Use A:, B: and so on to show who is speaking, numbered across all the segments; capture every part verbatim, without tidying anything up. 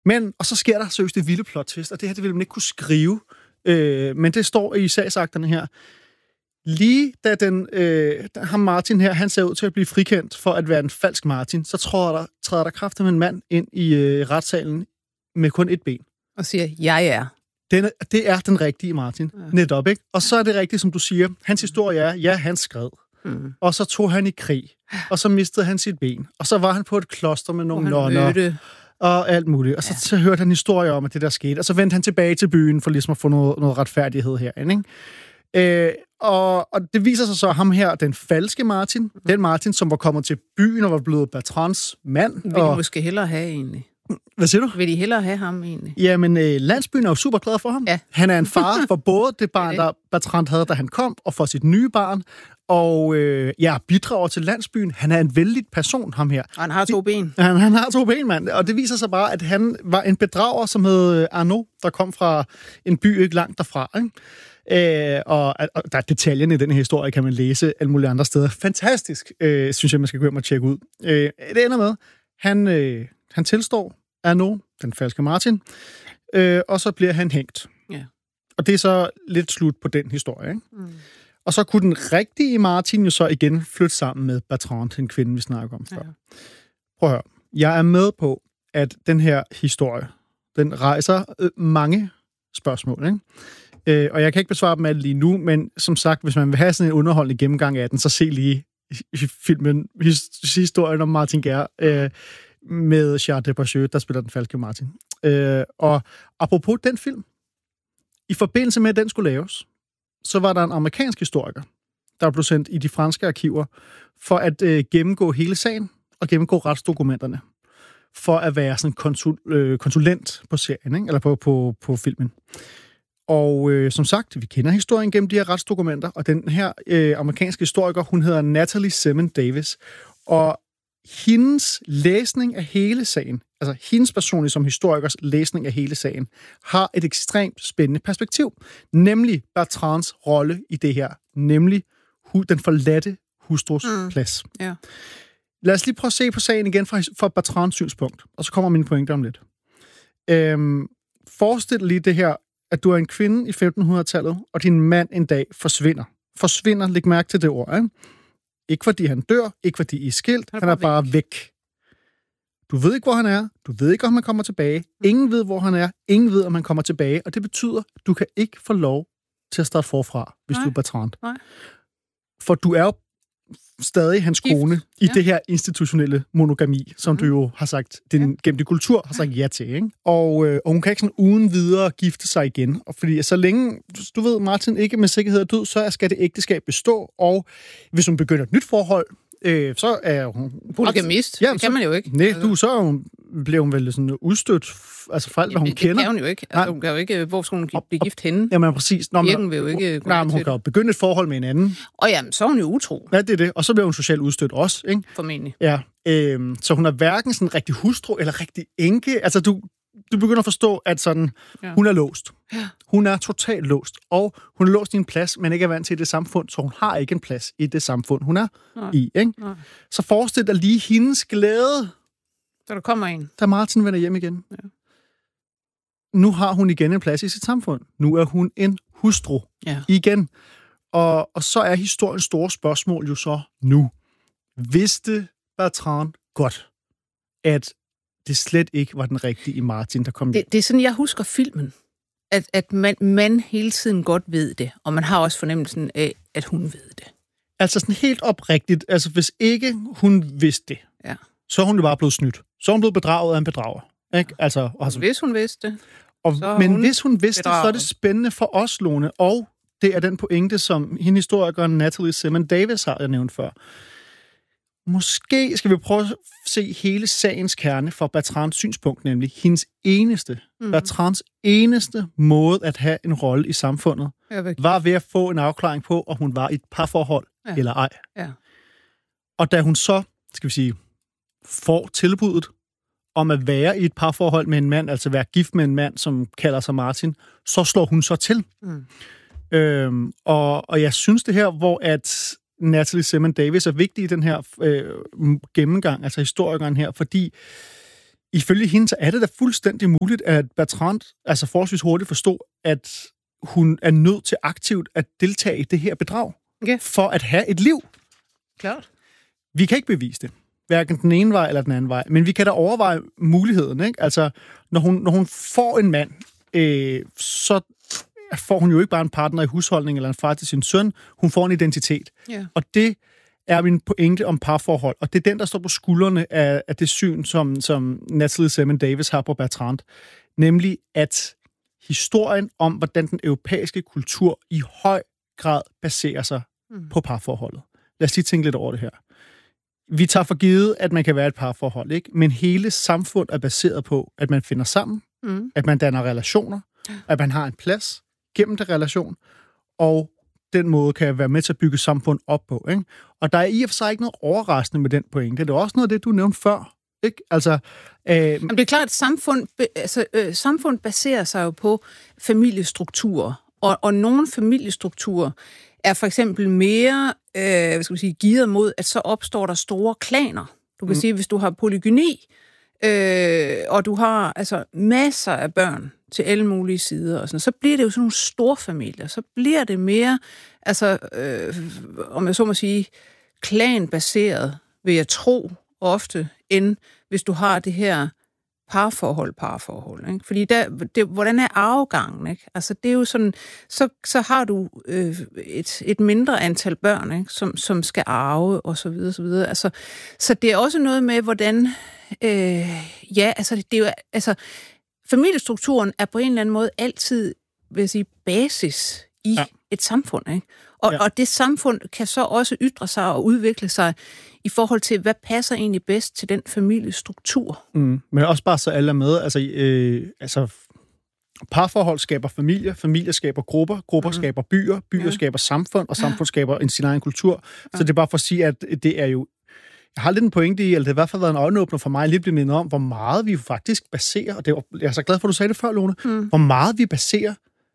A: Men, og så sker der seriøst det vilde plot twist, og det her, det ville man ikke kunne skrive, øh, men det står i sagsakterne her. Lige da den, øh, ham Martin her, han ser ud til at blive frikendt for at være en falsk Martin, så træder der, træder der kraftigt med en mand ind i øh, retssalen med kun et ben.
B: Og siger, jeg er.
A: Den, det er den rigtige Martin. Ja. Netop, ikke? Og så er det rigtigt, som du siger. Hans historie er, ja, han skred. Mm. Og så tog han i krig. Og så mistede han sit ben. Og så var han på et kloster med nogle nonner. Og alt muligt. Og så, ja. så hørte han historier om, at det der skete. Og så vendte han tilbage til byen for ligesom at få noget, noget retfærdighed herinde, ikke? Øh, og, og det viser sig så ham her, den falske Martin. Mm. Den Martin, som var kommet til byen og var blevet Bertrands mand.
B: Vil
A: og...
B: de måske hellere have, egentlig?
A: Hvad siger du?
B: Vil de hellere have ham, egentlig?
A: Jamen, øh, landsbyen er jo super glad for ham. Ja. Han er en far for både det barn, der Bertrand havde, da han kom, og for sit nye barn. Og øh, ja, bidrager til landsbyen. Han er en vældig person, ham her.
B: Og han har to ben.
A: Han, han har to ben, mand. Og det viser sig bare, at han var en bedrager, som hed Arnaud, der kom fra en by ikke langt derfra, ikke? Øh, og, og der er detaljerne i den her historie, kan man læse alle mulige andre steder. Fantastisk, øh, synes jeg, man skal gå hjem og tjekke ud. Øh, det ender med, han, øh, han tilstår Arnaud, den falske Martin, øh, og så bliver han hængt.
B: Ja. Og
A: det er så lidt slut på den historie, ikke? Mm. Og så kunne den rigtige Martin jo så igen flytte sammen med Bertrand, den kvinde, vi snakker om før. Ja. Prøv at høre. Jeg er med på, at den her historie, den rejser øh, mange spørgsmål, ikke? Øh, og jeg kan ikke besvare dem alle lige nu, men som sagt, hvis man vil have sådan en underholdende gennemgang af den, så se lige filmen, historien om Martin Guerre, øh, med Charles Depardieu, der spiller den falske Martin. Øh, og apropos den film, i forbindelse med, at den skulle laves, så var der en amerikansk historiker, der blev sendt i de franske arkiver, for at øh, gennemgå hele sagen, og gennemgå retsdokumenterne, for at være sådan konsul, øh, konsulent på serien, ikke? Eller på, på, på filmen. Og øh, som sagt, vi kender historien gennem de her retsdokumenter, og den her øh, amerikanske historiker, hun hedder Natalie Simon Davis, og hendes læsning af hele sagen, altså hendes personlige som historikers læsning af hele sagen, har et ekstremt spændende perspektiv, nemlig Bertrands rolle i det her, nemlig hu- den forladte hustrus mm. plads.
B: Ja.
A: Lad os lige prøve at se på sagen igen fra, fra Bertrands synspunkt, og så kommer mine pointer om lidt. Øhm, forestil dig lige det her, at du er en kvinde i femtenhundredetallet, og din mand en dag forsvinder. Forsvinder, læg mærke til det ord, ikke? Ikke fordi han dør, ikke fordi I er skilt, han er, han er bare væk. væk. Du ved ikke, hvor han er, du ved ikke, om han kommer tilbage, ingen ved, hvor han er, ingen ved, om han kommer tilbage, og det betyder, at du kan ikke få lov til at starte forfra, hvis Nej. du er Bertrand. Nej. For du er jo stadig hans Gift. kone i ja. det her institutionelle monogami, som mm. du jo har sagt, din, ja. gennem din kultur har sagt ja til, ikke? Og, øh, og hun kan ikke sådan uden videre gifte sig igen. Og fordi så længe, du ved, Martin ikke med sikkerhed er død, så skal det ægteskab bestå, og hvis hun begynder et nyt forhold, øh, så er hun...
B: Polygamist, ja, det kan man jo ikke.
A: Nej, du, så hun, bliver hun vel sådan udstødt, altså for alt, hvad hun
B: det
A: kender.
B: Det kan hun jo ikke. Altså, hun kan jo ikke, hvor skal hun blive gift henne?
A: Jamen præcis. Nå,
B: Kirken vil jo ikke...
A: Nej, men hun kan jo begynde et forhold med en anden.
B: Og jamen, så er hun jo utro.
A: Ja, det er det. Og så bliver hun socialt udstødt også, ikke?
B: Formentlig.
A: Ja. Øh, så hun er hverken sådan rigtig hustru eller rigtig enke. Altså, du, du begynder at forstå, at sådan, ja. hun er låst. Ja. Hun er totalt låst. Og hun er låst i en plads, men ikke er vant til det samfund, så hun har ikke en plads i det samfund, hun er Nej. i, ikke? Nej. Så forestil dig lige hendes glæde.
B: Så der kommer en.
A: Da Martin vender hjem igen. Ja. Nu har hun igen en plads i sit samfund. Nu er hun en hustru. Ja. Igen. Og, og så er historiens store spørgsmål jo så nu. Vidste Bertrand godt, at det slet ikke var den rigtige Martin, der kom
B: det, det er sådan, jeg husker filmen. At, at man, man hele tiden godt ved det, og man har også fornemmelsen af, at hun ved det.
A: Altså sådan helt oprigtigt. Altså hvis ikke hun vidste det, ja. så er hun jo bare blevet snydt. Så er hun blevet bedraget af en bedrager. Ikke? Altså, altså,
B: hvis hun vidste det,
A: og, men hun hvis hun vidste bedraget. det, så er det spændende for os, Lone, og det er den pointe, som hende historikeren Natalie Simon Davis har jeg nævnt før. Måske skal vi prøve at se hele sagens kerne fra Bertrands synspunkt, nemlig hendes eneste, mm. Bertrands eneste måde at have en rolle i samfundet, var ved at få en afklaring på, om hun var i et parforhold ja. eller ej. Ja. Og da hun så, skal vi sige, får tilbuddet om at være i et parforhold med en mand, altså være gift med en mand, som kalder sig Martin, så slår hun så til. Mm. Øhm, og, og jeg synes det her, hvor at Natalie Simon Davis er vigtig i den her øh, gennemgang, altså historikeren her, fordi ifølge hende, så er det da fuldstændig muligt, at Bertrand altså forholdsvis hurtigt forstod, at hun er nødt til aktivt at deltage i det her bedrag,
B: okay.
A: for at have et liv.
B: Klart.
A: Vi kan ikke bevise det, hverken den ene vej eller den anden vej, men vi kan da overveje muligheden, ikke? Altså, når hun, når hun får en mand, øh, så får hun jo ikke bare en partner i husholdning eller en far til sin søn, hun får en identitet.
B: Yeah.
A: Og det er min pointe om parforhold, og det er den, der står på skuldrene af, af det syn, som, som Natalie Zemon Davis har på Bertrand, nemlig at historien om, hvordan den europæiske kultur i høj grad baserer sig mm. på parforholdet. Lad os lige tænke lidt over det her. Vi tager for givet, at man kan være et parforhold, ikke? Men hele samfund er baseret på, at man finder sammen, mm. at man danner relationer, at man har en plads gennem den relation, og den måde kan være med til at bygge samfund op på, ikke? Og der er i og for sig ikke noget overraskende med den pointe. Det er også noget af det, du nævnte før, ikke? Altså, øh... Jamen,
B: det er klart, at samfund, altså, øh, samfund baserer sig jo på familiestrukturer, og, og nogle familiestrukturer er for eksempel mere øh, hvad skal man sige, gearet mod, at så opstår der store klaner. Du kan mm. sige, hvis du har polygyni, øh, og du har altså masser af børn til alle mulige sider, og sådan, så bliver det jo sådan nogle store familier. Så bliver det mere, altså, øh, om jeg så må sige, klanbaseret, vil jeg tro, ofte, end hvis du har det her parforhold, parforhold, ikke? Fordi der, det, hvordan er arvegangen, ikke? Altså, det er jo sådan, så, så har du øh, et, et mindre antal børn, ikke? Som, som skal arve, og så videre, så videre. Altså, så det er også noget med, hvordan, øh, ja, altså, det er jo, altså, familiestrukturen er på en eller anden måde altid, vil jeg sige, basis i ja. et samfund, ikke? Og, ja. og det samfund kan så også ytre sig og udvikle sig i forhold til, hvad passer egentlig bedst til den familiestruktur.
A: Mm, men også bare så alle er med. Altså, øh, altså parforhold skaber familier, familier skaber grupper, grupper mm. skaber byer, byer ja. skaber samfund, og samfund skaber en sin egen kultur. Ja. Så det er bare for at sige, at det er jo... Jeg har lidt en pointe i, eller det har i hvert fald været en øjenåbner for mig, lige blive mindet om, hvor meget vi faktisk baserer, og det er, jeg er så glad for, at du sagde det før, Lone, mm. hvor meget vi baserer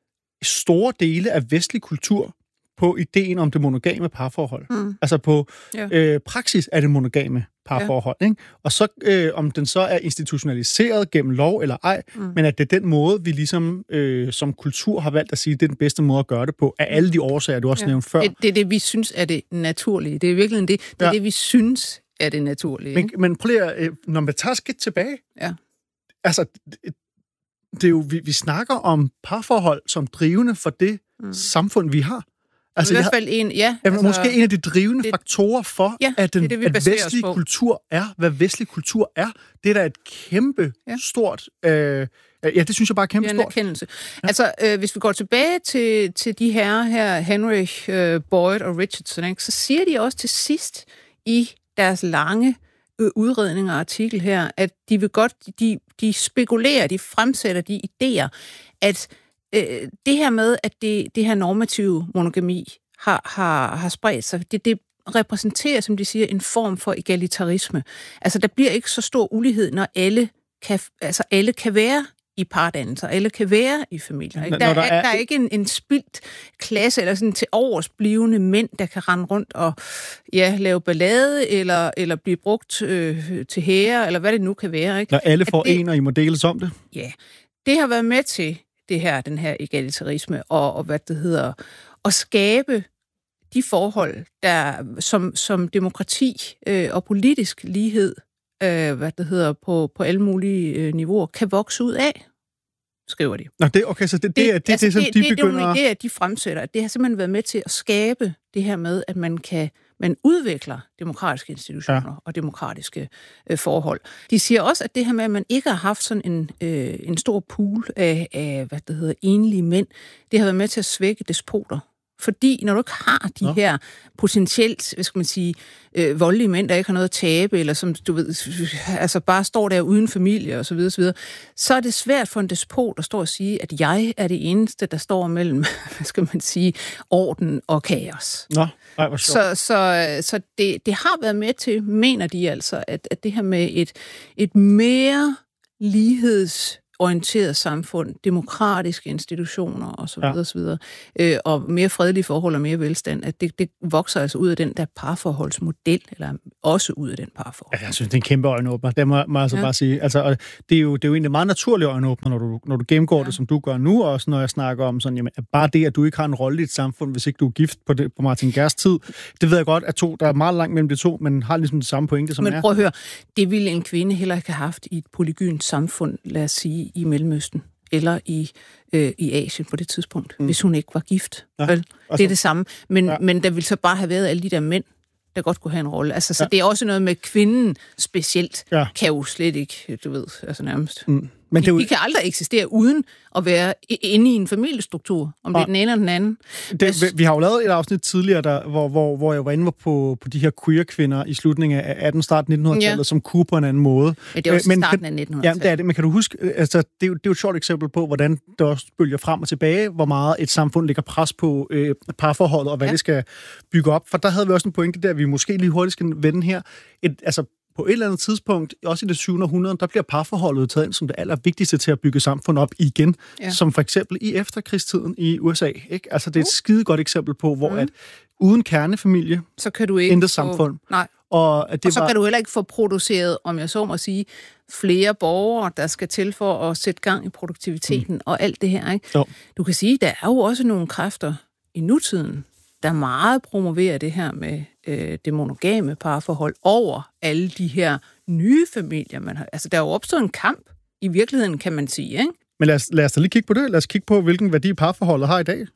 A: store dele af vestlig kultur på ideen om det monogame parforhold. Mm. Altså på ja. øh, praksis af det monogame parforhold. Ja. Ikke? Og så øh, om den så er institutionaliseret gennem lov eller ej, mm. men at det er den måde, vi ligesom øh, som kultur har valgt at sige, det er den bedste måde at gøre det på, af alle de årsager, du også ja. nævnte før.
B: Det, det er det, vi synes er det naturlige. Det er virkelig det, det, er ja. det vi synes er det naturlige.
A: Men, men prøv lige at, når man tager skridt tilbage,
B: ja.
A: altså, det, det er jo, vi, vi snakker om parforhold som drivende for det mm. samfund, vi har.
B: Altså, i hvert fald en, ja.
A: Altså, måske en af de drivende det, faktorer for,
B: ja,
A: at, den,
B: det, det,
A: at vestlig kultur er, hvad vestlig kultur er. Det er da et kæmpe ja. stort... Øh, ja, det synes jeg bare er kæmpe stort.
B: Ja. Altså, øh, hvis vi går tilbage til, til de herrer her, Henry, øh, Boyd og Richardson, ikke, så siger de også til sidst i deres lange øh, udredning og artikel her, at de vil godt, de, de spekulerer, de fremsætter de idéer, at øh, det her med, at det, det her normative monogami har, har, har spredt sig, det, det repræsenterer, som de siger, en form for egalitarisme. Altså, der bliver ikke så stor ulighed, når alle kan, altså, alle kan være i pardannelser, alle kan være i familier. Ikke? Der, der, er, der er ikke en, en spildt klasse, eller sådan til oversblivende mænd, der kan rende rundt og ja, lave ballade, eller, eller blive brugt øh, til hære, eller hvad det nu kan være. Ikke?
A: Når alle får det, en, og I må deles om det?
B: Ja, det har været med til det her, den her egalitarisme, og, og hvad det hedder, at skabe de forhold, der som, som demokrati øh, og politisk lighed, øh, hvad det hedder, på, på alle mulige øh, niveauer, kan vokse ud af, skriver de.
A: Nå, det, okay, så det, det, det, det, altså, det, som
B: det,
A: de
B: det,
A: begynder...
B: Det er det, de fremsætter. At det har simpelthen været med til at skabe det her med, at man kan man udvikler demokratiske institutioner ja. og demokratiske øh, forhold. De siger også, at det her med, at man ikke har haft sådan en, øh, en stor pool af, af, hvad det hedder, enlige mænd, det har været med til at svække despoter. Fordi når du ikke har de ja. her potentielt, hvad skal man sige, øh, voldelige mænd, der ikke har noget at tabe, eller som du ved, altså bare står der uden familie og så videre, så videre, så er det svært for en despot at stå og sige, at jeg er det eneste, der står mellem, hvad skal man sige, orden og kaos.
A: Nå, nej, hvor sjovt.
B: Så, så, så det, det har været med til, mener de altså, at, at det her med et, et mere ligheds orienteret samfund, demokratiske institutioner osv. Ja. osv. Øh, og mere fredelige forhold og mere velstand, at det, det vokser altså ud af den der parforholdsmodel, eller også ud af den parforhold.
A: Ja, jeg synes, det er en kæmpe øjenåbner, det må, må jeg altså ja. bare sige. Altså, og det, er jo, det er jo egentlig meget naturligt øjenåbner, når du, når du gennemgår ja. det, som du gør nu, også når jeg snakker om sådan, jamen, bare det, at du ikke har en rolle i et samfund, hvis ikke du er gift på, det, på Martin Geerts tid, det ved jeg godt, at to, der er meget langt mellem de to, men har ligesom det samme pointe, som
B: men
A: er.
B: Men prøv at høre, det ville en kvinde heller ikke have haft i et polygynt samfund, lad os sige, i Mellemøsten, eller i, øh, i Asien på det tidspunkt, mm. hvis hun ikke var gift. Ja, vel? Det er det samme. Men, ja. men der ville så bare have været alle de der mænd, der godt kunne have en rolle. Altså, så ja. det er også noget med kvinden specielt, ja. kan jo slet ikke, du ved, altså nærmest. Mm. Men det er jo... de, de kan aldrig eksistere uden at være inde i en familiestruktur, om det er den ene eller den anden.
A: Det, vi har jo lavet et afsnit tidligere, der, hvor, hvor, hvor jeg var inde på, på de her queer-kvinder i slutningen af atten starten nittenhundredetallet, ja. som kunne på en anden måde.
B: Ja, det er også men, starten af nittenhundredetallet.
A: Ja, det er det. Men kan du huske, altså, det, er jo, det er jo et sjovt eksempel på, hvordan det også bølger frem og tilbage, hvor meget et samfund lægger pres på øh, parforholdet, og hvad ja. det skal bygge op. For der havde vi også en pointe der, vi måske lige hurtigt skal vende her. Et, altså, på et eller andet tidspunkt, også i det syvende århundrede, der bliver parforholdet taget ind som det allervigtigste til at bygge samfund op igen. Ja. Som for eksempel i efterkrigstiden i U S A. Ikke? Altså, det er et skide godt eksempel på, hvor mm. at uden kernefamilie,
B: så kan du ikke
A: intet samfund.
B: Nej.
A: Og, at det
B: og så
A: var...
B: kan du heller ikke få produceret, om jeg så må sige, flere borgere, der skal til for at sætte gang i produktiviteten mm. og alt det her. Ikke? Jo. Du kan sige, der er jo også nogle kræfter i nutiden, der meget promoverer det her med øh, det monogame parforhold over alle de her nye familier, man har. Altså, der er jo opstået en kamp, i virkeligheden, kan man sige, ikke?
A: Men lad os, lad os da lige kigge på det. Lad os kigge på, hvilken værdi parforholdet har i dag.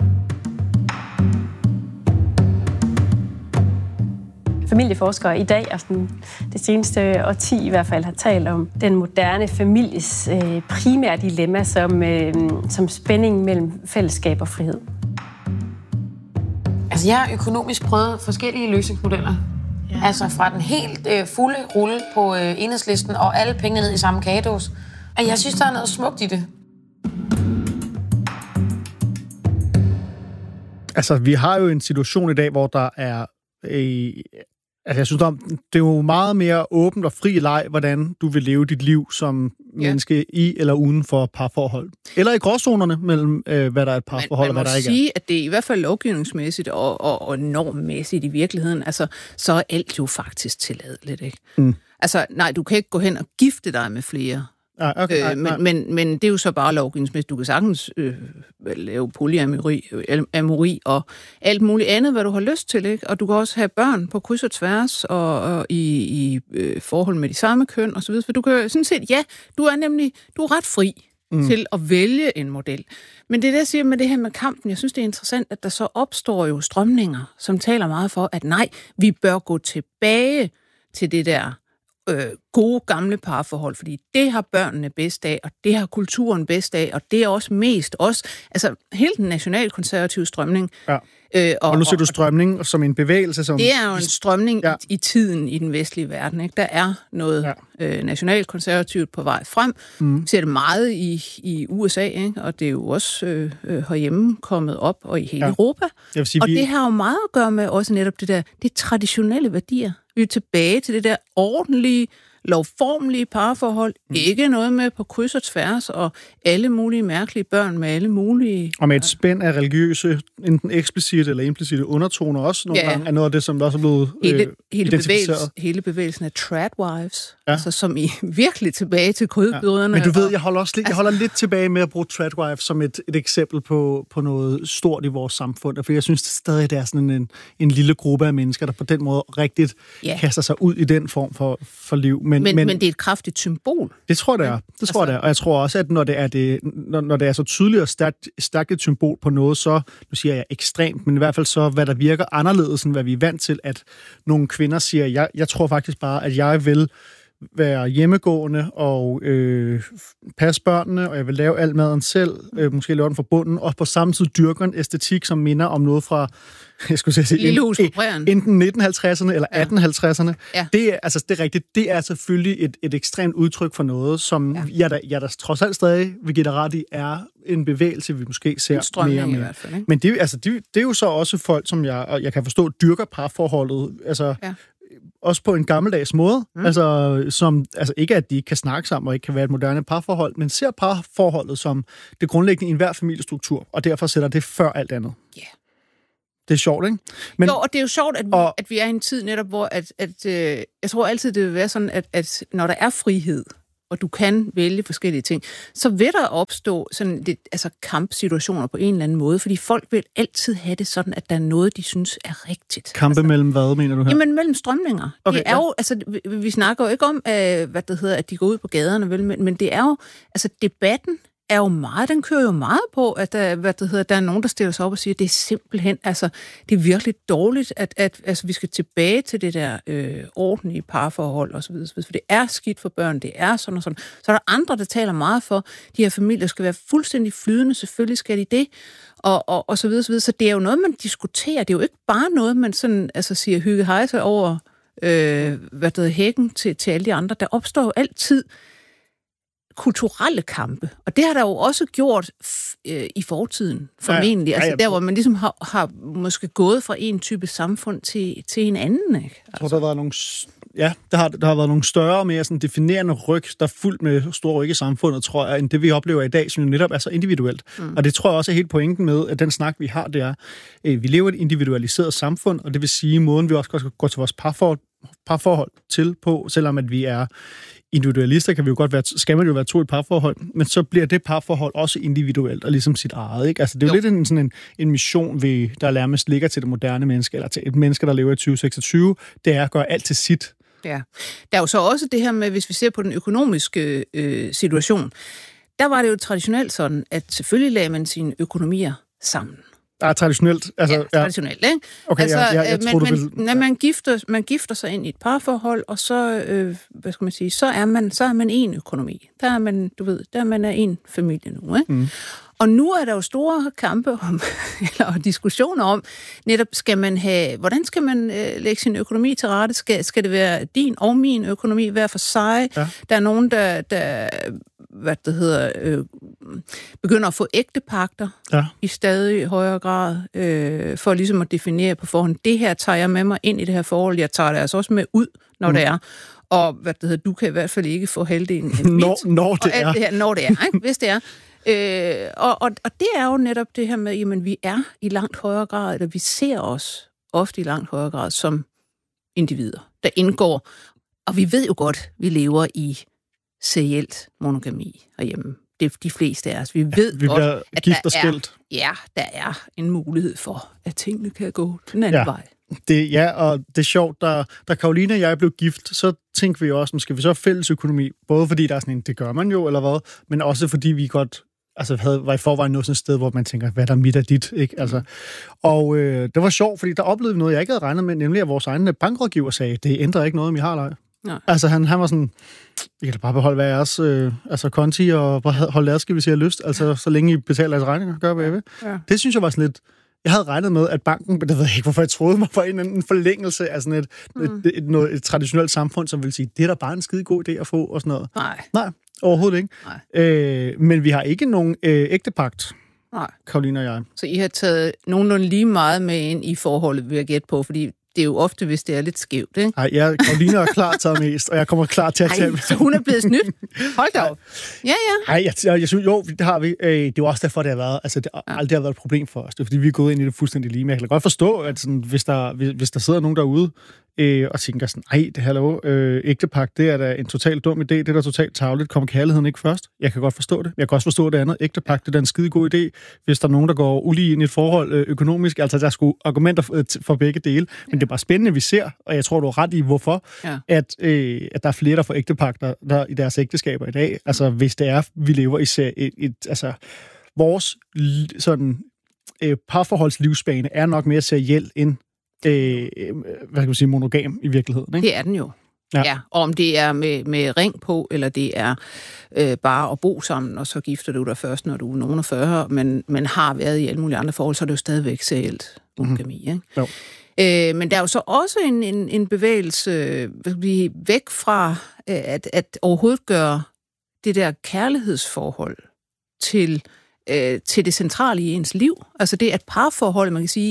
C: Familieforskere i dag, altså det seneste årti i hvert fald, har talt om den moderne families øh, primære dilemma som, øh, som spænding mellem fællesskab og frihed.
D: Altså, jeg har økonomisk prøvet forskellige løsningsmodeller. Ja. Altså fra den helt øh, fulde rulle på øh, Enhedslisten og alle pengene ned i samme kagedås. Og jeg synes, der er noget smukt i det.
A: Altså, vi har jo en situation i dag, hvor der er... Øh, altså, jeg synes, der, det er jo meget mere åbent og fri leg, hvordan du vil leve dit liv som ja. menneske i eller uden for parforhold. Eller i gråzonerne mellem, øh, hvad der er et parforhold og hvad der ikke er.
B: Man må sige, at det er i hvert fald lovgivningsmæssigt og, og, og normmæssigt i virkeligheden, altså, så er alt jo faktisk tilladeligt, ikke? Mm. Altså, nej, du kan ikke gå hen og gifte dig med flere. Ah, okay, øh, nej, men, nej. Men, men det er jo så bare lovgivningsmæssigt. Du kan sagtens øh, lave polyamori amori og alt muligt andet, hvad du har lyst til, ikke? Og du kan også have børn på kryds og tværs og, og i, i øh, forhold med de samme køn og så videre. For du kan sådan set, ja, du er nemlig du er ret fri mm. til at vælge en model. Men det er det, jeg siger med det her med kampen. Jeg synes, det er interessant, at der så opstår jo strømninger, som taler meget for, at nej, vi bør gå tilbage til det der Øh, gode gamle parforhold, fordi det har børnene bedst af, og det har kulturen bedst af, og det er også mest også, altså hele den nationalkonservative strømning.
A: Ja. Øh, og, og nu ser du strømning som en bevægelse. Som...
B: Det er jo en strømning ja. i, i tiden i den vestlige verden. Ikke? Der er noget ja. øh, nationalkonservativt på vej frem. Mm. Vi ser det meget i, i U S A, ikke? Og det er jo også øh, øh, herhjemme kommet op, og i hele ja. Europa. Sige, og vi... det har jo meget at gøre med også netop det der, det traditionelle værdier. Vi er tilbage til det der ordentlige, lovformelige parforhold. Mm. Ikke noget med på kryds og tværs, og alle mulige mærkelige børn med alle mulige...
A: Og med et spænd af religiøse, enten eksplicite eller implicite undertoner også, nogle ja. gange er noget af det, som der også er blevet
B: hele,
A: øh,
B: hele bevægelsen, hele bevægelsen af tradwives, ja. altså som i virkelig tilbage til kødbrødrene.
A: Ja. Men du ved, jeg holder også lidt, jeg holder lidt tilbage med at bruge tradwives som et, et eksempel på, på noget stort i vores samfund, for jeg synes det stadig, det er sådan en, en lille gruppe af mennesker, der på den måde rigtigt ja. kaster sig ud i den form for, for liv.
B: Men, men, men, men det er et kraftigt symbol.
A: Det tror jeg, det er. Det altså, tror jeg, det er. Og jeg tror også, at når det er, det, når, når det er så tydeligt og stærkt, stærkt et symbol på noget, så, nu siger jeg ekstremt, men i hvert fald så, hvad der virker anderledes, end hvad vi er vant til, at nogle kvinder siger, jeg, jeg tror faktisk bare, at jeg vil være hjemmegående og øh, passe børnene, og jeg vil lave alt maden selv, øh, måske lave den fra bunden, og på samme tid dyrker en æstetik, som minder om noget fra, jeg skulle sige,
B: en,
A: enten nitten halvtredserne eller atten halvtredserne.
B: Ja.
A: Det er, altså, det er rigtigt. Det er selvfølgelig et, et ekstremt udtryk for noget, som ja. jeg, da, jeg da trods alt stadig vil give dig ret i, er en bevægelse, vi måske ser mere og mere.
B: I hvert fald, ikke?
A: Men det, altså, det, det er jo så også folk, som jeg, og jeg kan forstå, dyrker parforholdet, altså ja. også på en gammeldags måde. Mm. Altså, som, altså ikke, at de ikke kan snakke sammen og ikke kan være et moderne parforhold, men ser parforholdet som det grundlæggende i enhver familiestruktur, og derfor sætter det før alt andet.
B: Ja. Yeah.
A: Det er sjovt, ikke?
B: Men, jo, og det er jo sjovt, at vi, og, at vi er i en tid netop, hvor at, at, øh, jeg tror altid, det vil være sådan, at, at når der er frihed, og du kan vælge forskellige ting, så vil der opstå sådan lidt, altså kampsituationer på en eller anden måde, fordi folk vil altid have det sådan, at der er noget, de synes er rigtigt.
A: Kampe altså, mellem hvad, mener du her?
B: Jamen, mellem strømninger.
A: Okay,
B: det er ja. jo, altså, vi, vi snakker jo ikke om, øh, hvad det hedder, at de går ud på gaderne, vel, men, men det er jo, altså debatten er jo meget, den kører jo meget på, at der, hvad det hedder, der er nogen, der stiller sig op og siger, at det er simpelthen, altså, det er virkelig dårligt, at, at altså, vi skal tilbage til det der øh, ordentlige parforhold og så videre, for det er skidt for børn, det er sådan og sådan. Så er der andre, der taler meget for, at de her familier skal være fuldstændig flydende, selvfølgelig skal de det, og, og, og så videre, så videre. Så det er jo noget, man diskuterer, det er jo ikke bare noget, man sådan, altså siger hygge hejse over, øh, hvad det hedder, hækken til, til alle de andre. Der opstår jo altid kulturelle kampe, og det har der jo også gjort øh, i fortiden, formentlig. Ja, ja, ja. Altså der, hvor man ligesom har, har måske gået fra en type samfund til, til en anden, ikke? Altså.
A: Jeg tror, der har været nogle, ja, der har, der har været nogle større, mere sådan definerende ryg, der er fuldt med store ryg i samfundet, tror jeg, end det, vi oplever i dag, som jo netop er så individuelt. Mm. Og det tror jeg også er helt pointen med, at den snak, vi har, det er, øh, vi lever i et individualiseret samfund, og det vil sige, måden vi også skal gå til vores parforhold, parforhold til på, selvom at vi er individualister, kan vi jo godt være, skal man jo være to i et parforhold, men så bliver det parforhold også individuelt og ligesom sit eget, ikke? Altså det er jo, jo. lidt en, sådan en, en mission, vi, der nærmest ligger til det moderne menneske, eller til et menneske, der lever i tyve seksogtyve, det er at gøre alt til sit.
B: Ja. Der er jo så også det her med, hvis vi ser på den økonomiske øh, situation, der var det jo traditionelt sådan, at selvfølgelig lagde man sine økonomier sammen.
A: Der er traditionelt. Altså,
B: ja, traditionelt, ikke?
A: Okay,
B: altså,
A: ja, ja, jeg
B: man,
A: tror, du
B: man,
A: vil...
B: når man gifter, man gifter sig ind i et parforhold, og så, øh, hvad skal man sige, så er man, så er man en økonomi. Der er man, du ved, der er man er en familie nu, ikke? Mm. Og nu er der jo store kampe om, eller diskussioner om, netop skal man have, hvordan skal man øh, lægge sin økonomi til rette? Skal, skal det være din og min økonomi hver for sig? Ja. Der er nogen, der, der hvad det hedder, øh, begynder at få ægtepagter ja. i stadig højere grad, øh, for ligesom at definere på forhånd, det her tager jeg med mig ind i det her forhold, jeg tager det altså også med ud, når mm. det er. Og hvad det hedder, du kan i hvert fald ikke få halvdelen af mit.
A: Når, når det er.
B: Det her, når det er, ikke? Hvis det er. Øh, og, og, og det er jo netop det her med, jamen vi er i langt højere grad, eller vi ser os ofte i langt højere grad som individer, der indgår. Og vi ved jo godt, vi lever i serielt monogami herhjemme. Det er de fleste af os. Vi ved
A: ja, vi
B: godt,
A: at der er,
B: ja, der er en mulighed for, at tingene kan gå den anden ja. vej.
A: Det, ja, og det er sjovt, da, da Karoline og jeg blev gift, så tænkte vi også, skal vi så have fælles økonomi? Både fordi der er sådan en, det gør man jo, eller hvad, men også fordi vi godt altså, havde, var i forvejen noget sådan et sted, hvor man tænker, hvad der er mit af dit, ikke? Altså, og øh, det var sjovt, fordi der oplevede vi noget, jeg ikke havde regnet med, nemlig at vores egen bankrådgiver sagde, det ændrer ikke noget, om I har eller ej. Altså, han, han var sådan, vi kan da bare beholde hver jeres øh, altså konti, og bare holde adskilt, hvis I har lyst, altså så længe I betaler jeres regninger, gør hvad I vil. Ja. Det synes jeg var sådan lidt. Jeg havde regnet med, at banken, det ved jeg ikke, hvorfor jeg troede mig, var en, en forlængelse af sådan et, mm. et, et, et, et traditionelt samfund, som vil sige, det er da bare en skide god idé at få, og sådan noget.
B: Nej.
A: Nej, overhovedet ikke. Nej. Øh, men vi har ikke nogen øh, ægtepagt,
B: Nej.
A: Karoline og jeg.
B: Så I har taget nogenlunde lige meget med ind i forholdet, vil jeg gætte på, fordi det er jo ofte, hvis det er lidt skævt, ikke?
A: Nej, jeg, Karoline er klar til at mest, og jeg kommer klar til at tage...
B: Ej, så hun er blevet snydt? Hold da op. Ja, ja.
A: Nej, jeg, jeg, jeg synes, jo, det har vi. Øh, det er jo også derfor, det har været... Altså, det har ja. aldrig har været et problem for os. Det er, fordi vi er gået ind i det fuldstændig lige. Men jeg kan godt forstå, at sådan, hvis, der, hvis, hvis der sidder nogen derude øh, og tænker sådan, ej, det hallo, øh, ægtepagt, det er da en totalt dum idé, det er da totalt tarveligt. Kommer kærligheden ikke først? Jeg kan godt forstå det. Jeg kan også forstå det andet. Ægtepagt, det er da en skide god idé, hvis der er nogen, der går ulige ind i et forhold øh, økonomisk. Altså, der er sgu argumenter for, for begge dele. Men det er bare spændende, vi ser, og jeg tror, du har ret i, hvorfor, ja. at, øh, at der er flere, der får ægtepagter der, i deres ægteskaber i dag. Altså, hvis det er, vi lever i et, et, et altså, vores sådan, øh, parforholdslivsbane er nok mere seriel end øh, hvad kan man sige, monogam i virkeligheden. Ikke?
B: Det er den jo. Ja. ja, og om det er med, med ring på, eller det er øh, bare at bo sammen, og så gifter du dig først, når du er nogen af fyrre, men, men har været i alle mulige andre forhold, så er det jo stadigvæk serielt monogami. Mm-hmm. Ikke? Jo. Øh, men der er jo så også en, en, en bevægelse hvad skal vi, væk fra at, at overhovedet gøre det der kærlighedsforhold til, øh, til det centrale i ens liv. Altså det er et parforhold, man kan sige,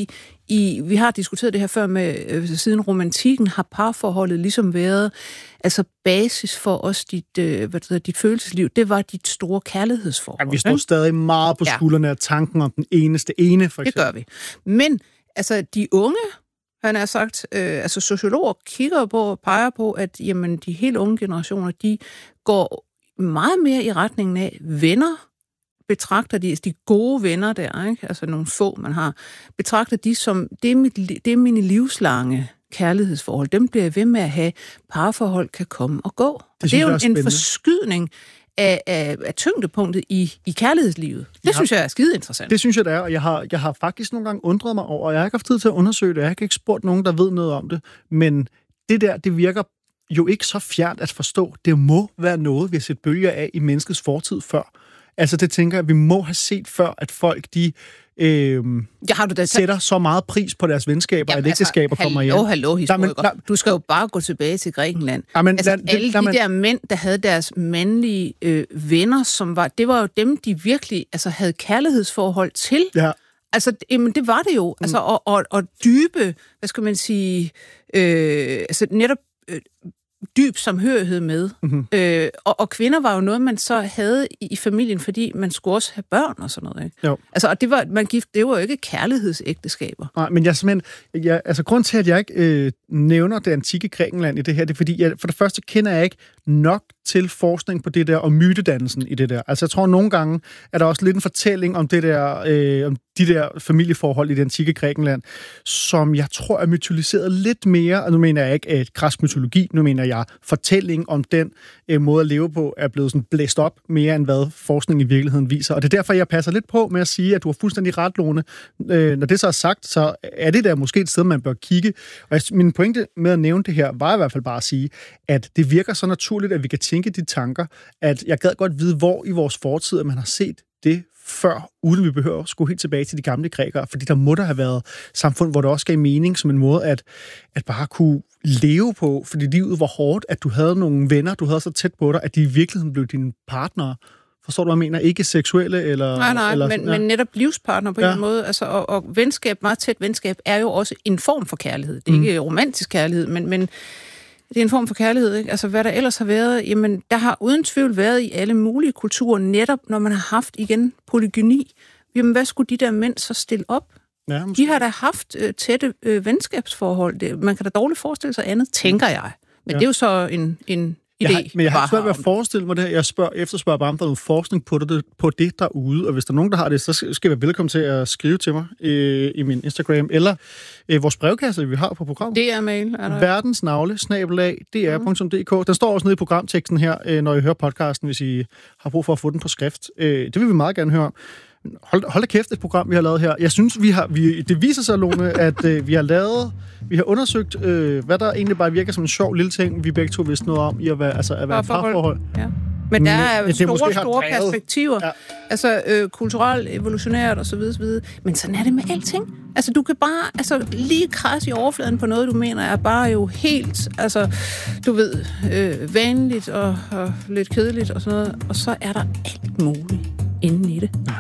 B: i, vi har diskuteret det her før med, øh, siden romantikken har parforholdet ligesom været, altså basis for os, dit, øh, hvad det hedder, dit følelsesliv, det var dit store kærlighedsforhold.
A: Ja, vi står stadig meget på skuldrene af tanken om den eneste ene, for eksempel.
B: Det gør vi. Men altså, de unge, han har sagt, øh, altså sociologer kigger på og peger på, at jamen, de helt unge generationer, de går meget mere i retningen af venner, betragter de, de gode venner der, ikke? Altså nogle få, man har, betragter de som, det er, mit, det er mine livslange kærlighedsforhold. Dem bliver jeg ved med at have. Parforhold kan komme og gå. Det, det er jo en spændende. forskydning af, af, af tyngdepunktet i, i kærlighedslivet. Det ja, synes jeg er skide interessant.
A: Det synes jeg, det er, og jeg har, jeg har faktisk nogle gange undret mig over, og jeg har ikke haft tid til at undersøge det, jeg har ikke spurgt nogen, der ved noget om det, men det der, det virker jo ikke så fjernt at forstå. Det må være noget, vi har set bølger af i menneskets fortid før. Altså det tænker jeg, vi må have set før, at folk de øh,
B: ja, har du da
A: sætter så meget pris på deres venskaber, at ægteskaber altså, kommer hjem.
B: Hallo, hallo, historiker. Du skal jo bare gå tilbage til Grækenland.
A: Jamen,
B: altså
A: lad,
B: alle
A: lad,
B: de
A: man...
B: der mænd, der havde deres mandlige øh, venner, som var, det var jo dem, de virkelig altså, havde kærlighedsforhold til. Ja. Altså, jamen, det var det jo. Altså, og, og, og dybe, hvad skal man sige, øh, altså netop øh, dyb samhørighed med. Mm-hmm. Øh, og, og kvinder var jo noget, man så havde i, i familien, fordi man skulle også have børn og sådan noget, ikke? Jo. Altså, og det var, man gift, det var jo ikke kærlighedsægteskaber.
A: Nej, men jeg simpelthen, jeg, altså grund til, at jeg ikke øh, nævner det antikke Grækenland i det her, det er fordi, jeg, for det første kender jeg ikke nok til forskning på det der, og mytedannelsen i det der. Altså, jeg tror, nogle gange er der også lidt en fortælling om det der, øh, om de der familieforhold i det antikke Grækenland, som jeg tror er mytologiseret lidt mere, og nu mener jeg ikke et græsk mytologi, nu mener jeg fortælling om den øh, måde at leve på, er blevet sådan blæst op mere, end hvad forskningen i virkeligheden viser. Og det er derfor, jeg passer lidt på med at sige, at du har fuldstændig ret, Lone. Øh, når det så er sagt, så er det der måske et sted, man bør kigge. Og jeg, min pointe med at nævne det her, var i hvert fald bare at sige, at det virker så naturligt, at vi kan tænke de tanker, at jeg gad godt vide, hvor i vores fortid, at man har set det før, uden vi behøver at skulle helt tilbage til de gamle grækere, fordi der må der have været samfund, hvor det også gav mening som en måde at, at bare kunne leve på, fordi livet var hårdt, at du havde nogle venner, du havde så tæt på dig, at de i virkeligheden blev dine partnere. Forstår du, hvad jeg mener? Ikke seksuelle eller... Nej, nej,
B: eller,
A: men,
B: ja. men netop livspartner på ja. en måde. Altså, og, og venskab, meget tæt venskab, er jo også en form for kærlighed. Det er mm. ikke romantisk kærlighed, men, men det er en form for kærlighed, ikke? Altså, hvad der ellers har været, jamen, der har uden tvivl været i alle mulige kulturer, netop når man har haft, igen, polygyni. Jamen, hvad skulle de der mænd så stille op? Ja, de har da haft øh, tætte øh, venskabsforhold. Det, man kan da dårligt forestille sig andet, tænker jeg. Men ja. det er jo så en, en idé.
A: Jeg har, men jeg har svært ved at forestille mig det her. Jeg spørger, efterspørger bare, om der er noget forskning på det, på det derude. Og hvis der er nogen, der har det, så skal I være velkommen til at skrive til mig øh, i min Instagram, eller øh, vores brevkasse, vi har på programmet.
B: D R-mail.
A: Verdensnavle, snabelag, d r punktum d k. Den står også nede i programteksten her, øh, når I hører podcasten, hvis I har brug for at få den på skrift. Øh, det vil vi meget gerne høre om. Hold, hold da kæft, et program, vi har lavet her. Jeg synes, vi har, vi, det viser sig, Lone, at øh, vi har lavet, vi har undersøgt, øh, hvad der egentlig bare virker som en sjov lille ting, vi begge to vidste noget om, i at være, altså, at være et parforhold.
B: Ja. Men der er jo store, store perspektiver. Ja. Altså øh, kulturelt, evolutionært og så videre, så videre. Men sådan er det med alting. Altså, du kan bare altså, lige krasse i overfladen på noget, du mener er bare jo helt, altså, du ved, øh, vanligt og, og lidt kedeligt og sådan noget. Og så er der alt muligt inden i det. Ja.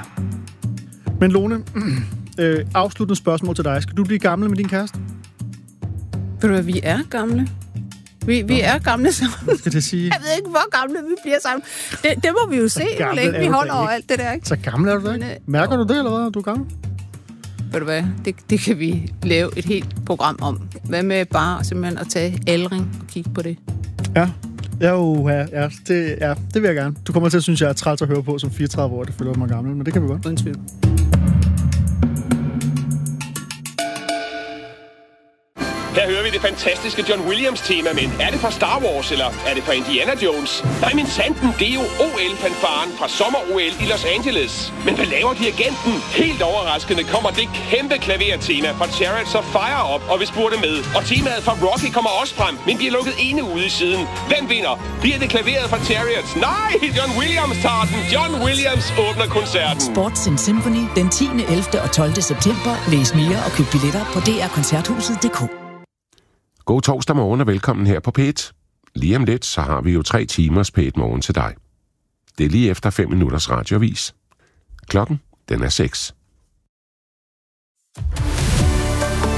A: Men Lone, øh, afsluttende spørgsmål til dig. Skal du blive gammel med din kæreste?
B: Ved du hvad, vi er gamle. Vi, vi er gamle sammen.
A: Skal det sige?
B: Jeg ved ikke, hvor gamle vi bliver sammen. Det, det må vi jo se, hvor længe vi holder over alt det der, ikke?
A: Så gammel er du da ikke? Mærker du det, eller hvad? Du er gammel?
B: Ved du hvad, det, det kan vi lave et helt program om. Hvad med bare simpelthen at tage aldring og kigge på det?
A: Ja. Ja, uh, ja, ja, det, ja, det vil jeg gerne. Du kommer til at synes, jeg er træls at høre på som fireogtredive år, det føler mig gammel, men det kan vi godt.
B: Uden tvivl.
E: Her hører vi det fantastiske John Williams-tema, men er det fra Star Wars, eller er det fra Indiana Jones? Nej, men sanden, det er jo O L-fanfaren fra sommer-O L i Los Angeles. Men hvad laver dirigenten? Helt overraskende kommer det kæmpe klavertema fra Chariots of Fire op, og vi spurgte med. Og temaet fra Rocky kommer også frem, men bliver lukket ene ude i siden. Hvem vinder? Bliver det klaveret fra Chariots? Nej, John Williams tager den. John Williams åbner koncerten.
F: Sports in Symphony den tiende, ellevte og tolvte september. Læs mere og køb billetter på d r koncerthuset punktum d k.
G: God torsdag morgen og velkommen her på P et. Lige om lidt, så har vi jo tre timers P et morgen til dig. Det er lige efter fem minutters radioavis. Klokken, den er seks.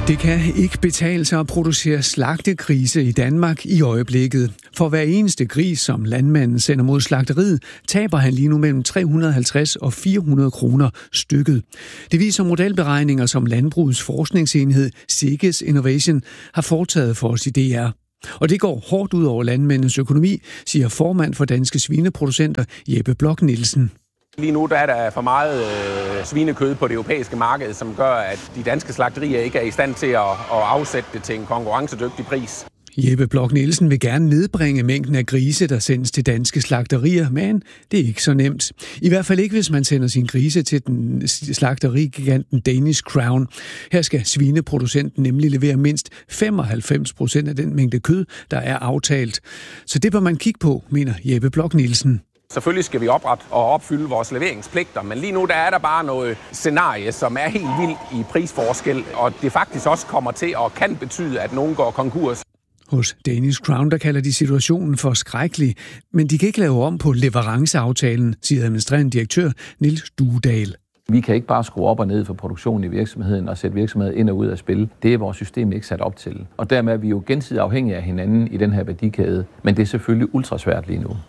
H: Det kan ikke betale sig at producere slagtegrise i Danmark i øjeblikket. For hver eneste gris, som landmanden sender mod slagteriet, taber han lige nu mellem tre hundrede og halvtreds og fire hundrede kroner stykket. Det viser modelberegninger, som Landbrugets forskningsenhed Siges Innovation har foretaget for os i D R. Og det går hårdt ud over landmændenes økonomi, siger formand for Danske Svineproducenter Jeppe Bloch Nielsen.
I: Lige nu der er der for meget øh, svinekød på det europæiske marked, som gør, at de danske slagterier ikke er i stand til at, at afsætte det til en konkurrencedygtig pris.
H: Jeppe Bloch Nielsen vil gerne nedbringe mængden af grise, der sendes til danske slagterier, men det er ikke så nemt. I hvert fald ikke, hvis man sender sin grise til den slagterigiganten Danish Crown. Her skal svineproducenten nemlig levere mindst femoghalvfems procent af den mængde kød, der er aftalt. Så det bør man kigge på, mener Jeppe Bloch Nielsen.
I: Selvfølgelig skal vi oprette og opfylde vores leveringspligter, men lige nu der er der bare noget scenarie, som er helt vildt i prisforskel, og det faktisk også kommer til og kan betyde, at nogen går konkurs.
H: Hos Danish Crown, der kalder de situationen for skrækkelig, men de kan ikke lave om på leveranceaftalen, siger administrerende direktør Niels Duedal.
J: Vi kan ikke bare skrue op og ned for produktionen i virksomheden og sætte virksomheden ind og ud af spil. Det er vores system ikke sat op til. Og dermed er vi jo gensidigt afhængige af hinanden i den her værdikæde, men det er selvfølgelig ultrasvært lige nu.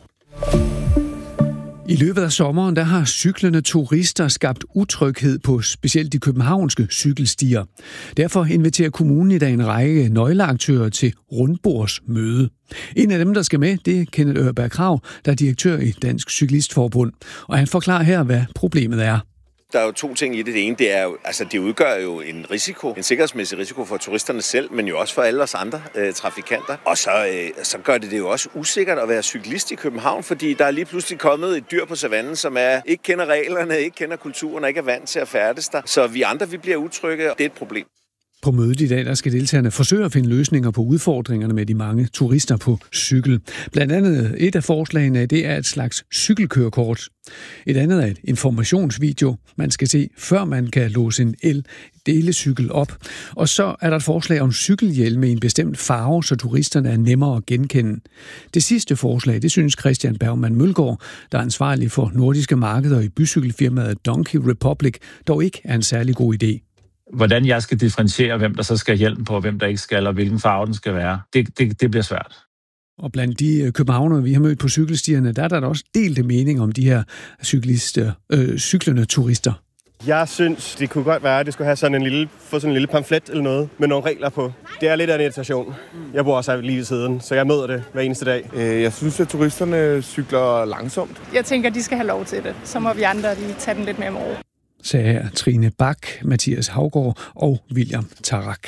H: I løbet af sommeren der har cyklende turister skabt utryghed på specielt de københavnske cykelstier. Derfor inviterer kommunen i dag en række nøgleaktører til rundbordsmøde. En af dem, der skal med, det er Kenneth Ørberg Krag, der er direktør i Dansk Cyklistforbund. Og han forklarer her, hvad problemet er.
K: Der er jo to ting i det. Det ene, det er jo, altså det udgør jo en risiko, en sikkerhedsmæssig risiko for turisterne selv, men jo også for alle os andre øh, trafikanter. Og så, øh, så gør det det jo også usikkert at være cyklist i København, fordi der er lige pludselig kommet et dyr på savannen, som er, ikke kender reglerne, ikke kender kulturen og ikke er vant til at færdes der. Så vi andre, vi bliver utrygge, og det er et problem.
H: På mødet i dag, der skal deltagerne forsøge at finde løsninger på udfordringerne med de mange turister på cykel. Blandt andet et af forslagene, det er et slags cykelkørekort. Et andet er et informationsvideo, man skal se, før man kan låse en el-delecykel op. Og så er der et forslag om cykelhjelme i en bestemt farve, så turisterne er nemmere at genkende. Det sidste forslag, det synes Christian Bergmann Mølgaard, der er ansvarlig for nordiske markeder i bycykelfirmaet Donkey Republic, dog ikke er en særlig god idé.
L: Hvordan jeg skal differentiere, hvem der så skal hjælpe på, og hvem der ikke skal, og hvilken farve den skal være, det, det, det bliver svært.
H: Og blandt de københavnere, vi har mødt på cykelstierne, der er der også delte mening om de her cyklister, øh, cyklende turister.
M: Jeg synes, det kunne godt være, at det skulle have sådan en lille, få sådan en lille pamflet eller noget med nogle regler på. Det er lidt af en irritation. Jeg bor også lige ved siden, så jeg møder det hver eneste dag.
N: Jeg synes, at turisterne cykler langsomt.
O: Jeg tænker, at de skal have lov til det. Så må vi andre lige tage den lidt mere med ro.
H: Sagde her Trine Bak, Mathias Havgaard og William Tarak.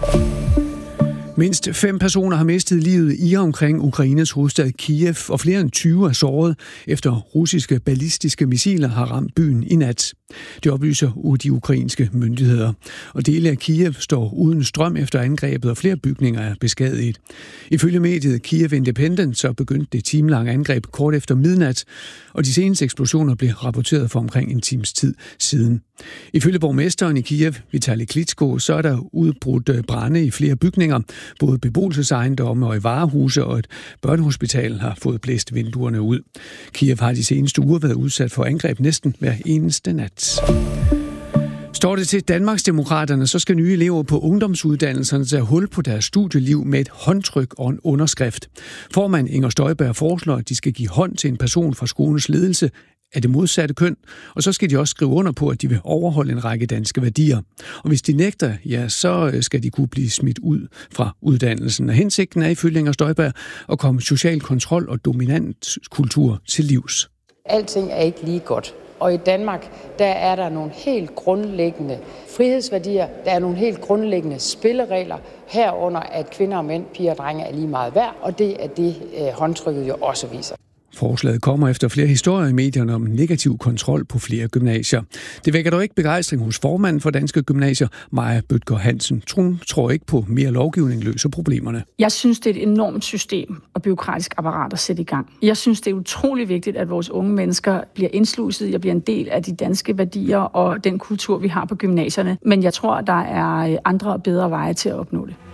H: Mindst fem personer har mistet livet i og omkring Ukraines hovedstad Kiev, og flere end tyve er såret, efter russiske ballistiske missiler har ramt byen i nat. Det oplyser de ukrainske myndigheder. Og dele af Kiev står uden strøm efter angrebet, og flere bygninger er beskadiget. Ifølge mediet Kiev Independent så begyndte det timelange angreb kort efter midnat, og de seneste eksplosioner blev rapporteret for omkring en times tid siden. Ifølge borgmesteren i Kiev, Vitali Klitschko, så er der udbrudt brande i flere bygninger. Både beboelsesejendomme og i varehuse og et børnehospital har fået blæst vinduerne ud. Kiev har de seneste uger været udsat for angreb næsten hver eneste nat. Står det til Danmarksdemokraterne, så skal nye elever på ungdomsuddannelserne tage hul på deres studieliv med et håndtryk og en underskrift. Formand Inger Støjberg foreslår, at de skal give hånd til en person fra skolens ledelse af det modsatte køn, og så skal de også skrive under på, at de vil overholde en række danske værdier. Og hvis de nægter, ja, så skal de kunne blive smidt ud fra uddannelsen. Og hensigten er ifølge Inger Støjberg at komme social kontrol og dominant kultur til livs.
P: Alting er ikke lige godt. Og i Danmark, der er der nogle helt grundlæggende frihedsværdier, der er nogle helt grundlæggende spilleregler, herunder at kvinder og mænd, piger og drenge er lige meget værd, og det er det, håndtrykket jo også viser.
H: Forslaget kommer efter flere historier i medierne om negativ kontrol på flere gymnasier. Det vækker dog ikke begejstring hos formanden for Danske Gymnasier, Maja Bødker Hansen. Hun tror ikke på mere lovgivning løser problemerne.
Q: Jeg synes, det er et enormt system og bureaukratisk apparat at sætte i gang. Jeg synes, det er utrolig vigtigt, at vores unge mennesker bliver indsluset og bliver en del af de danske værdier og den kultur, vi har på gymnasierne. Men jeg tror, der er andre og bedre veje til at opnå det.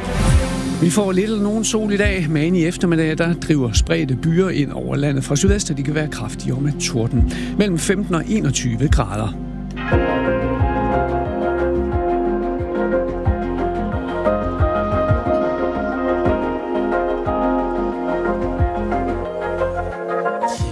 H: Vi får lidt eller nogen sol i dag, men i eftermiddag der driver spredte byer ind over landet fra sydvest, og de kan være kraftige og med torden. Mellem femten og enogtyve grader.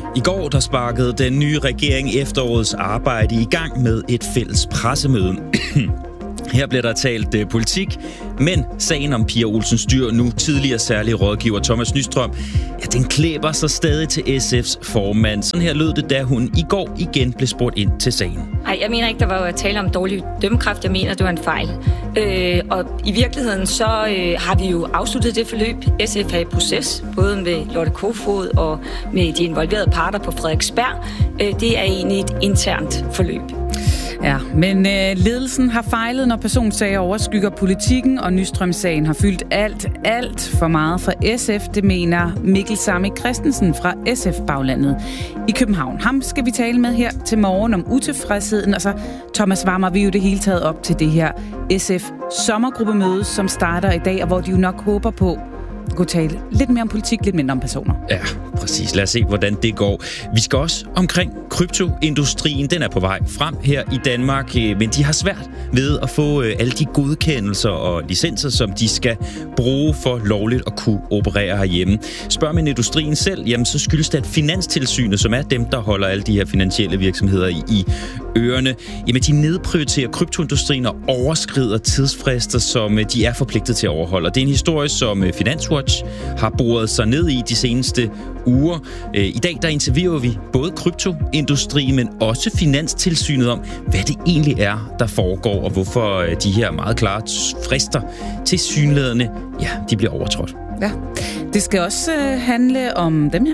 R: I går der sparkede den nye regering efterårets arbejde i gang med et fælles pressemøde. Her bliver der talt uh, politik, men sagen om Pia Olsen Dyhr, nu tidligere særlig rådgiver Thomas Nystrøm, ja, den klæber sig stadig til S F's formand. Sådan her lød det, da hun i går igen blev spurgt ind til sagen.
S: Nej, jeg mener ikke, der var tale om dårlig dømmekraft. Jeg mener, det var en fejl. Øh, og i virkeligheden så øh, har vi jo afsluttet det forløb. S F er i proces, både med Lotte Kofod og med de involverede parter på Frederiksberg. Øh, det er egentlig et internt forløb.
T: Ja, men øh, ledelsen har fejlet, når personsager overskygger politikken, og Nystrøm-sagen har fyldt alt, alt for meget for S F. Det mener Mikkel Samik Christensen fra S F-baglandet i København. Ham skal vi tale med her til morgen om utilfredsheden, og så Thomas varmer vi jo det hele taget op til det her S F-sommergruppemøde, som starter i dag, og hvor de jo nok håber på at kunne tale lidt mere om politik, lidt mindre om personer.
R: Ja, præcis. Lad os se, hvordan det går. Vi skal også omkring kryptoindustrien. Den er på vej frem her i Danmark, men de har svært ved at få alle de godkendelser og licenser, som de skal bruge for lovligt at kunne operere herhjemme. Spørger man industrien selv, jamen så skyldes det, at Finanstilsynet, som er dem, der holder alle de her finansielle virksomheder i, i ørerne, jamen de nedprioriterer kryptoindustrien og overskrider tidsfrister, som de er forpligtet til at overholde. Og det er en historie, som Finanswatch har boret sig ned i de seneste uger. I dag der interviewer vi både kryptoindustrien, men også Finanstilsynet om, hvad det egentlig er, der foregår, og hvorfor de her meget klare frister til synlædende, ja, de bliver overtrådt.
T: Ja, det skal også handle om dem her.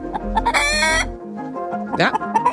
T: Ja.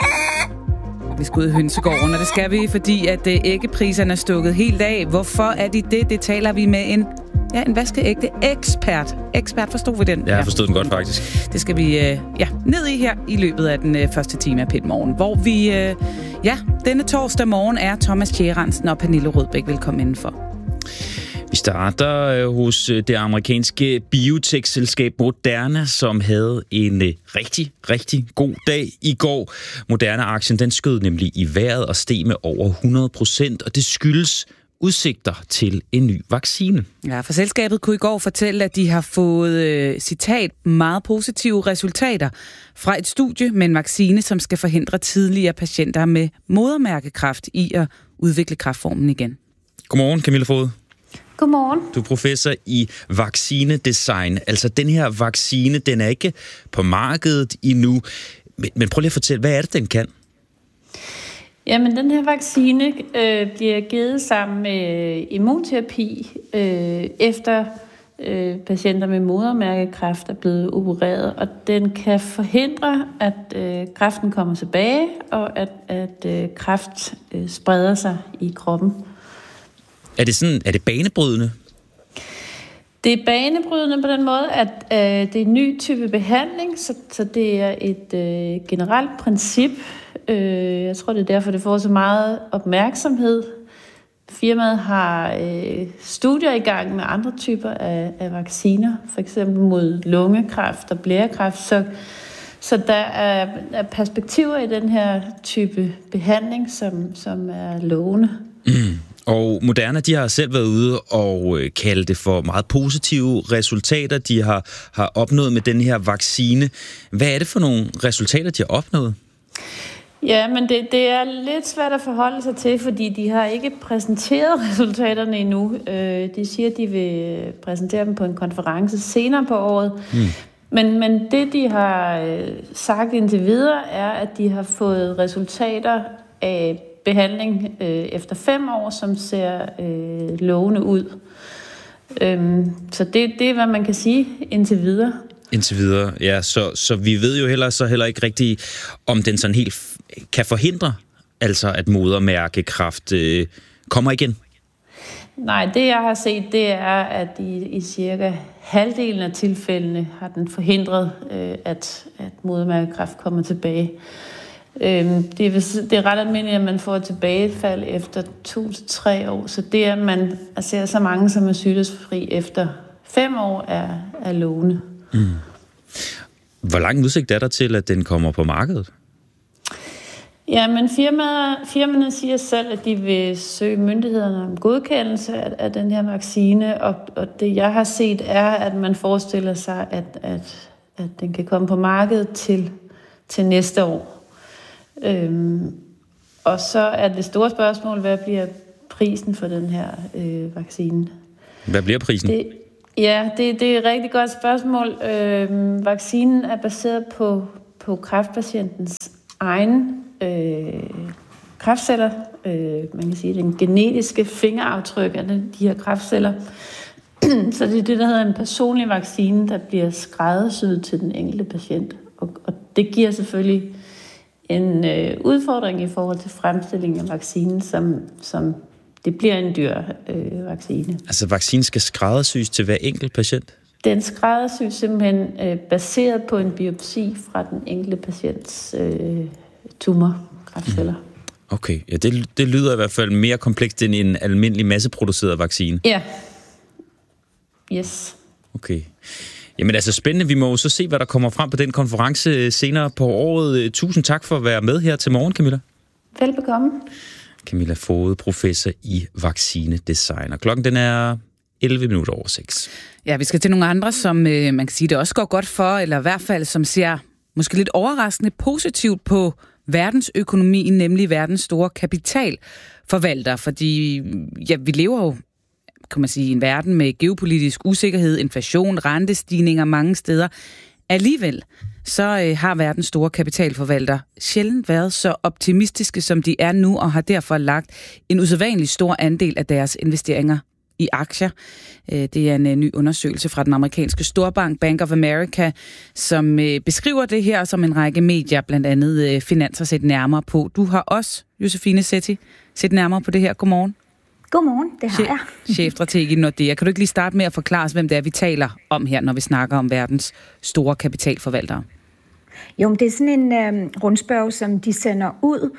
T: Vi skal ud i hønsegården, og det skal vi, fordi at æggepriserne er stukket helt af. Hvorfor er de det? Det taler vi med en Ja, en vaskeægte ekspert. Ekspert, forstod vi den?
R: Ja, jeg forstod den godt, faktisk.
T: Det skal vi øh, ja, ned i her i løbet af den øh, første time af P et Morgen, hvor vi, øh, ja, denne torsdag morgen er Thomas Tjæransen og Pernille Rødbæk velkommen indenfor.
R: Vi starter øh, hos det amerikanske biotech-selskab Moderna, som havde en øh, rigtig, rigtig god dag i går. Moderna-aktien, den skød nemlig i vejret og steg med over hundrede procent, og det skyldes udsigter til en ny vaccine.
T: Ja, for selskabet kunne i går fortælle, at de har fået, øh, citat, meget positive resultater fra et studie med en vaccine, som skal forhindre tidligere patienter med modermærkekræft i at udvikle kræftformen igen. Godmorgen, Camilla Fod.
U: Godmorgen.
R: Du er professor i vaccinedesign. Altså, den her vaccine, den er ikke på markedet endnu. Men, men prøv lige at fortælle, hvad er det, den kan?
U: Jamen, den her vaccine øh, bliver givet sammen med immunterapi, øh, efter øh, patienter med modermærkekræft er blevet opereret, og den kan forhindre, at øh, kræften kommer tilbage, og at, at øh, kræft øh, spreder sig i kroppen.
R: Er det sådan, er det banebrydende?
U: Det er banebrydende på den måde, at øh, det er en ny type behandling, så, så det er et øh, generelt princip. Øh, jeg tror, det er derfor, det får så meget opmærksomhed. Firmaet har øh, studier i gang med andre typer af, af vacciner, for eksempel mod lungekræft og blærekræft. Så, så der er, er perspektiver i den her type behandling, som, som er lovende.
R: Mm. Og Moderna, de har selv været ude og kalde det for meget positive resultater, de har, har opnået med den her vaccine. Hvad er det for nogle resultater, de har opnået?
U: Ja, men det, det er lidt svært at forholde sig til, fordi de har ikke præsenteret resultaterne endnu. De siger, at de vil præsentere dem på en konference senere på året. Mm. Men, men det, de har sagt indtil videre, er, at de har fået resultater af behandling øh, efter fem år, som ser øh, lovende ud. Øhm, så det, det er, hvad man kan sige indtil videre.
R: Indtil videre, ja. Så, så vi ved jo heller, så heller ikke rigtigt, om den sådan helt f- kan forhindre, altså at modermærkekræft øh, kommer igen.
U: Nej, det jeg har set, det er, at i, i cirka halvdelen af tilfældene har den forhindret, øh, at, at modermærkekræft kommer tilbage. Det er, det er ret almindeligt, at man får et tilbagefald efter to til tre år, så det, at man ser så mange, som er sygdomsfri efter fem år, er, er lovende. Mm.
R: Hvor lang udsigt er der til, at den kommer på markedet?
U: Ja, men firmaer, firmaerne siger selv, at de vil søge myndighederne om godkendelse af, af den her vaccine, og, og det, jeg har set, er, at man forestiller sig, at, at, at den kan komme på markedet til til næste år. Øhm, og så er det store spørgsmål, hvad bliver prisen for den her øh, vaccine?
R: Hvad bliver prisen?
U: Det, ja, det, det er et rigtig godt spørgsmål. Øhm, vaccinen er baseret på, på kræftpatientens egen øh, kræftceller. Øh, man kan sige, den genetiske fingeraftryk af de her kræftceller. Så det er det, der hedder en personlig vaccine, der bliver skræddersyet til den enkelte patient. Og, og det giver selvfølgelig en øh, udfordring i forhold til fremstilling af vaccinen, som, som det bliver en dyr øh, vaccine.
R: Altså vaccinen skal skræddersys til hver enkelt patient?
U: Den skræddersys simpelthen øh, baseret på en biopsi fra den enkelte patients øh, tumorkræftceller. Mm.
R: Okay, ja, det, det lyder i hvert fald mere komplekst end en almindelig masseproduceret vaccine.
U: Ja. Yes.
R: Okay. Jamen altså spændende. Vi må jo så se, hvad der kommer frem på den konference senere på året. Tusind tak for at være med her til morgen, Camilla.
U: Velbekomme.
R: Camilla Foged, professor i vaccinedesign. Og klokken den er elleve minutter over seks.
T: Ja, vi skal til nogle andre, som øh, man kan sige, det også går godt for, eller i hvert fald som ser måske lidt overraskende positivt på verdensøkonomien, nemlig verdens store kapitalforvalter. Fordi ja, vi lever jo, kan man sige, i en verden med geopolitisk usikkerhed, inflation, rentestigninger mange steder. Alligevel så øh, har verdens store kapitalforvalter sjældent været så optimistiske, som de er nu, og har derfor lagt en usædvanlig stor andel af deres investeringer i aktier. Det er en ny undersøgelse fra den amerikanske storbank Bank of America, som beskriver det her, som en række medier, blandt andet Finans, har set nærmere på. Du har også, Josefine Setti, set nærmere på det her. Godmorgen.
C: Godmorgen, det har jeg.
T: Chefstrateg i Nordea. Kan du ikke lige starte med at forklare os, hvem det er, vi taler om her, når vi snakker om verdens store kapitalforvaltere?
C: Jo, det er sådan en øh, rundspørg, som de sender ud.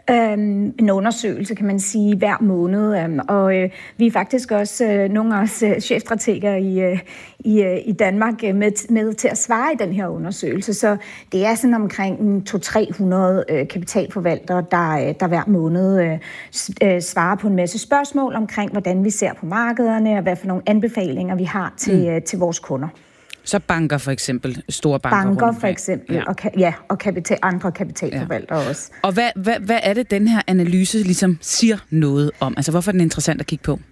C: Øhm, en undersøgelse, kan man sige, hver måned. Øhm, og øh, vi er faktisk også øh, nogle af os øh, chefstrateger i, øh, i, øh, i Danmark øh, med, med til at svare i den her undersøgelse. Så det er sådan omkring to til tre hundrede øh, kapitalforvaltere, der, øh, der hver måned øh, øh, svarer på en masse spørgsmål omkring, hvordan vi ser på markederne, og hvad for nogle anbefalinger vi har til, mm. øh, til vores kunder.
T: Så banker for eksempel, store banker.
C: Banker for eksempel, ja. og, ja, og kapital, andre kapitalforvaltere ja. også.
T: Og hvad, hvad, hvad er det, den her analyse ligesom siger noget om? Altså, hvorfor er den interessant at kigge på?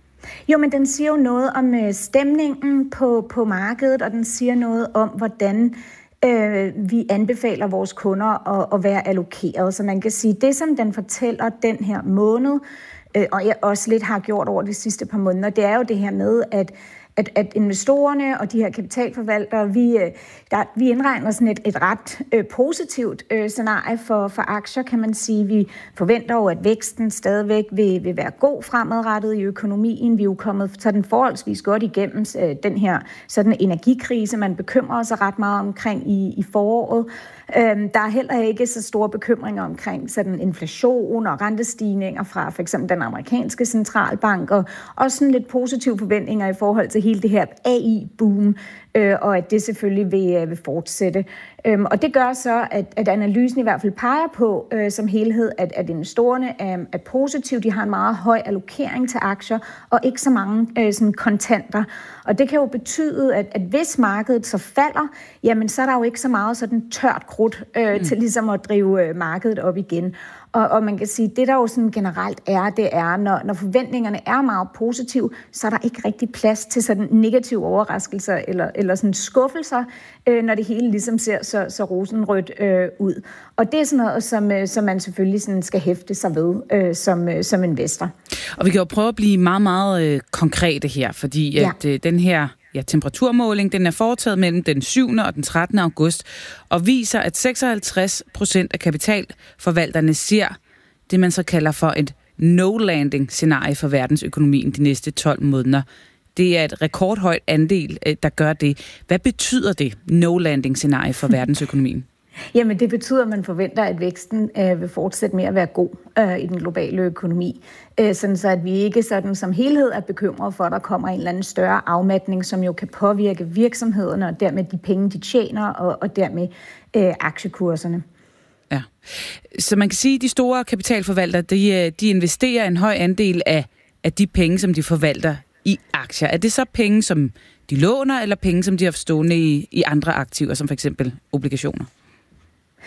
C: Jo, men den siger jo noget om øh, stemningen på, på markedet, og den siger noget om, hvordan øh, vi anbefaler vores kunder at, at være allokeret. Så man kan sige, det som den fortæller den her måned, øh, og jeg også lidt har gjort over de sidste par måneder, det er jo det her med, at At, at investorerne og de her kapitalforvaltere, vi, der, vi indregner sådan et, et ret øh, positivt øh, scenarie for, for aktier, kan man sige. Vi forventer jo, at væksten stadigvæk vil, vil være god fremadrettet i økonomien. Vi er jo kommet sådan forholdsvis godt igennem øh, den her sådan energikrise, man bekymrer sig ret meget omkring i, i foråret. Øhm, der er heller ikke så store bekymringer omkring sådan inflation og rentestigninger fra for eksempel den amerikanske centralbank, og også sådan lidt positive forventninger i forhold til hele det her A I-boom, øh, og at det selvfølgelig vil, vil fortsætte. Øhm, og det gør så, at, at analysen i hvert fald peger på øh, som helhed, at, at investorerne er, er positive. De har en meget høj allokering til aktier, og ikke så mange øh, sådan kontanter. Og det kan jo betyde, at, at hvis markedet så falder, jamen så er der jo ikke så meget sådan tørt krudt øh, mm. til ligesom at drive øh, markedet op igen. Og, og man kan sige, det der jo sådan generelt er, det er, når, når forventningerne er meget positive, så er der ikke rigtig plads til sådan negative overraskelser eller, eller sådan skuffelser, øh, når det hele ligesom ser så, så rosenrødt øh, ud. Og det er sådan noget, som, øh, som man selvfølgelig sådan skal hæfte sig ved øh, som, øh, som investor.
T: Og vi kan jo prøve at blive meget, meget øh, konkrete her, fordi ja. at øh, den her ja, temperaturmåling, den er foretaget mellem den syvende og den trettende august, og viser, at seksoghalvtreds procent af kapitalforvalterne ser det, man så kalder for et no-landing-scenarie for verdensøkonomien de næste tolv måneder. Det er et rekordhøjt andel, der gør det. Hvad betyder det, no-landing-scenarie for verdensøkonomien?
C: Jamen, det betyder, at man forventer, at væksten øh, vil fortsætte med at være god øh, i den globale økonomi. Øh, sådan så, at vi ikke sådan som helhed er bekymret for, at der kommer en eller anden større afmatning, som jo kan påvirke virksomhederne, og dermed de penge, de tjener, og, og dermed øh, aktiekurserne.
T: Ja, så man kan sige, at de store kapitalforvaltere, de, de investerer en høj andel af, af de penge, som de forvalter i aktier. Er det så penge, som de låner, eller penge, som de har stående i, i andre aktiver, som for eksempel obligationer?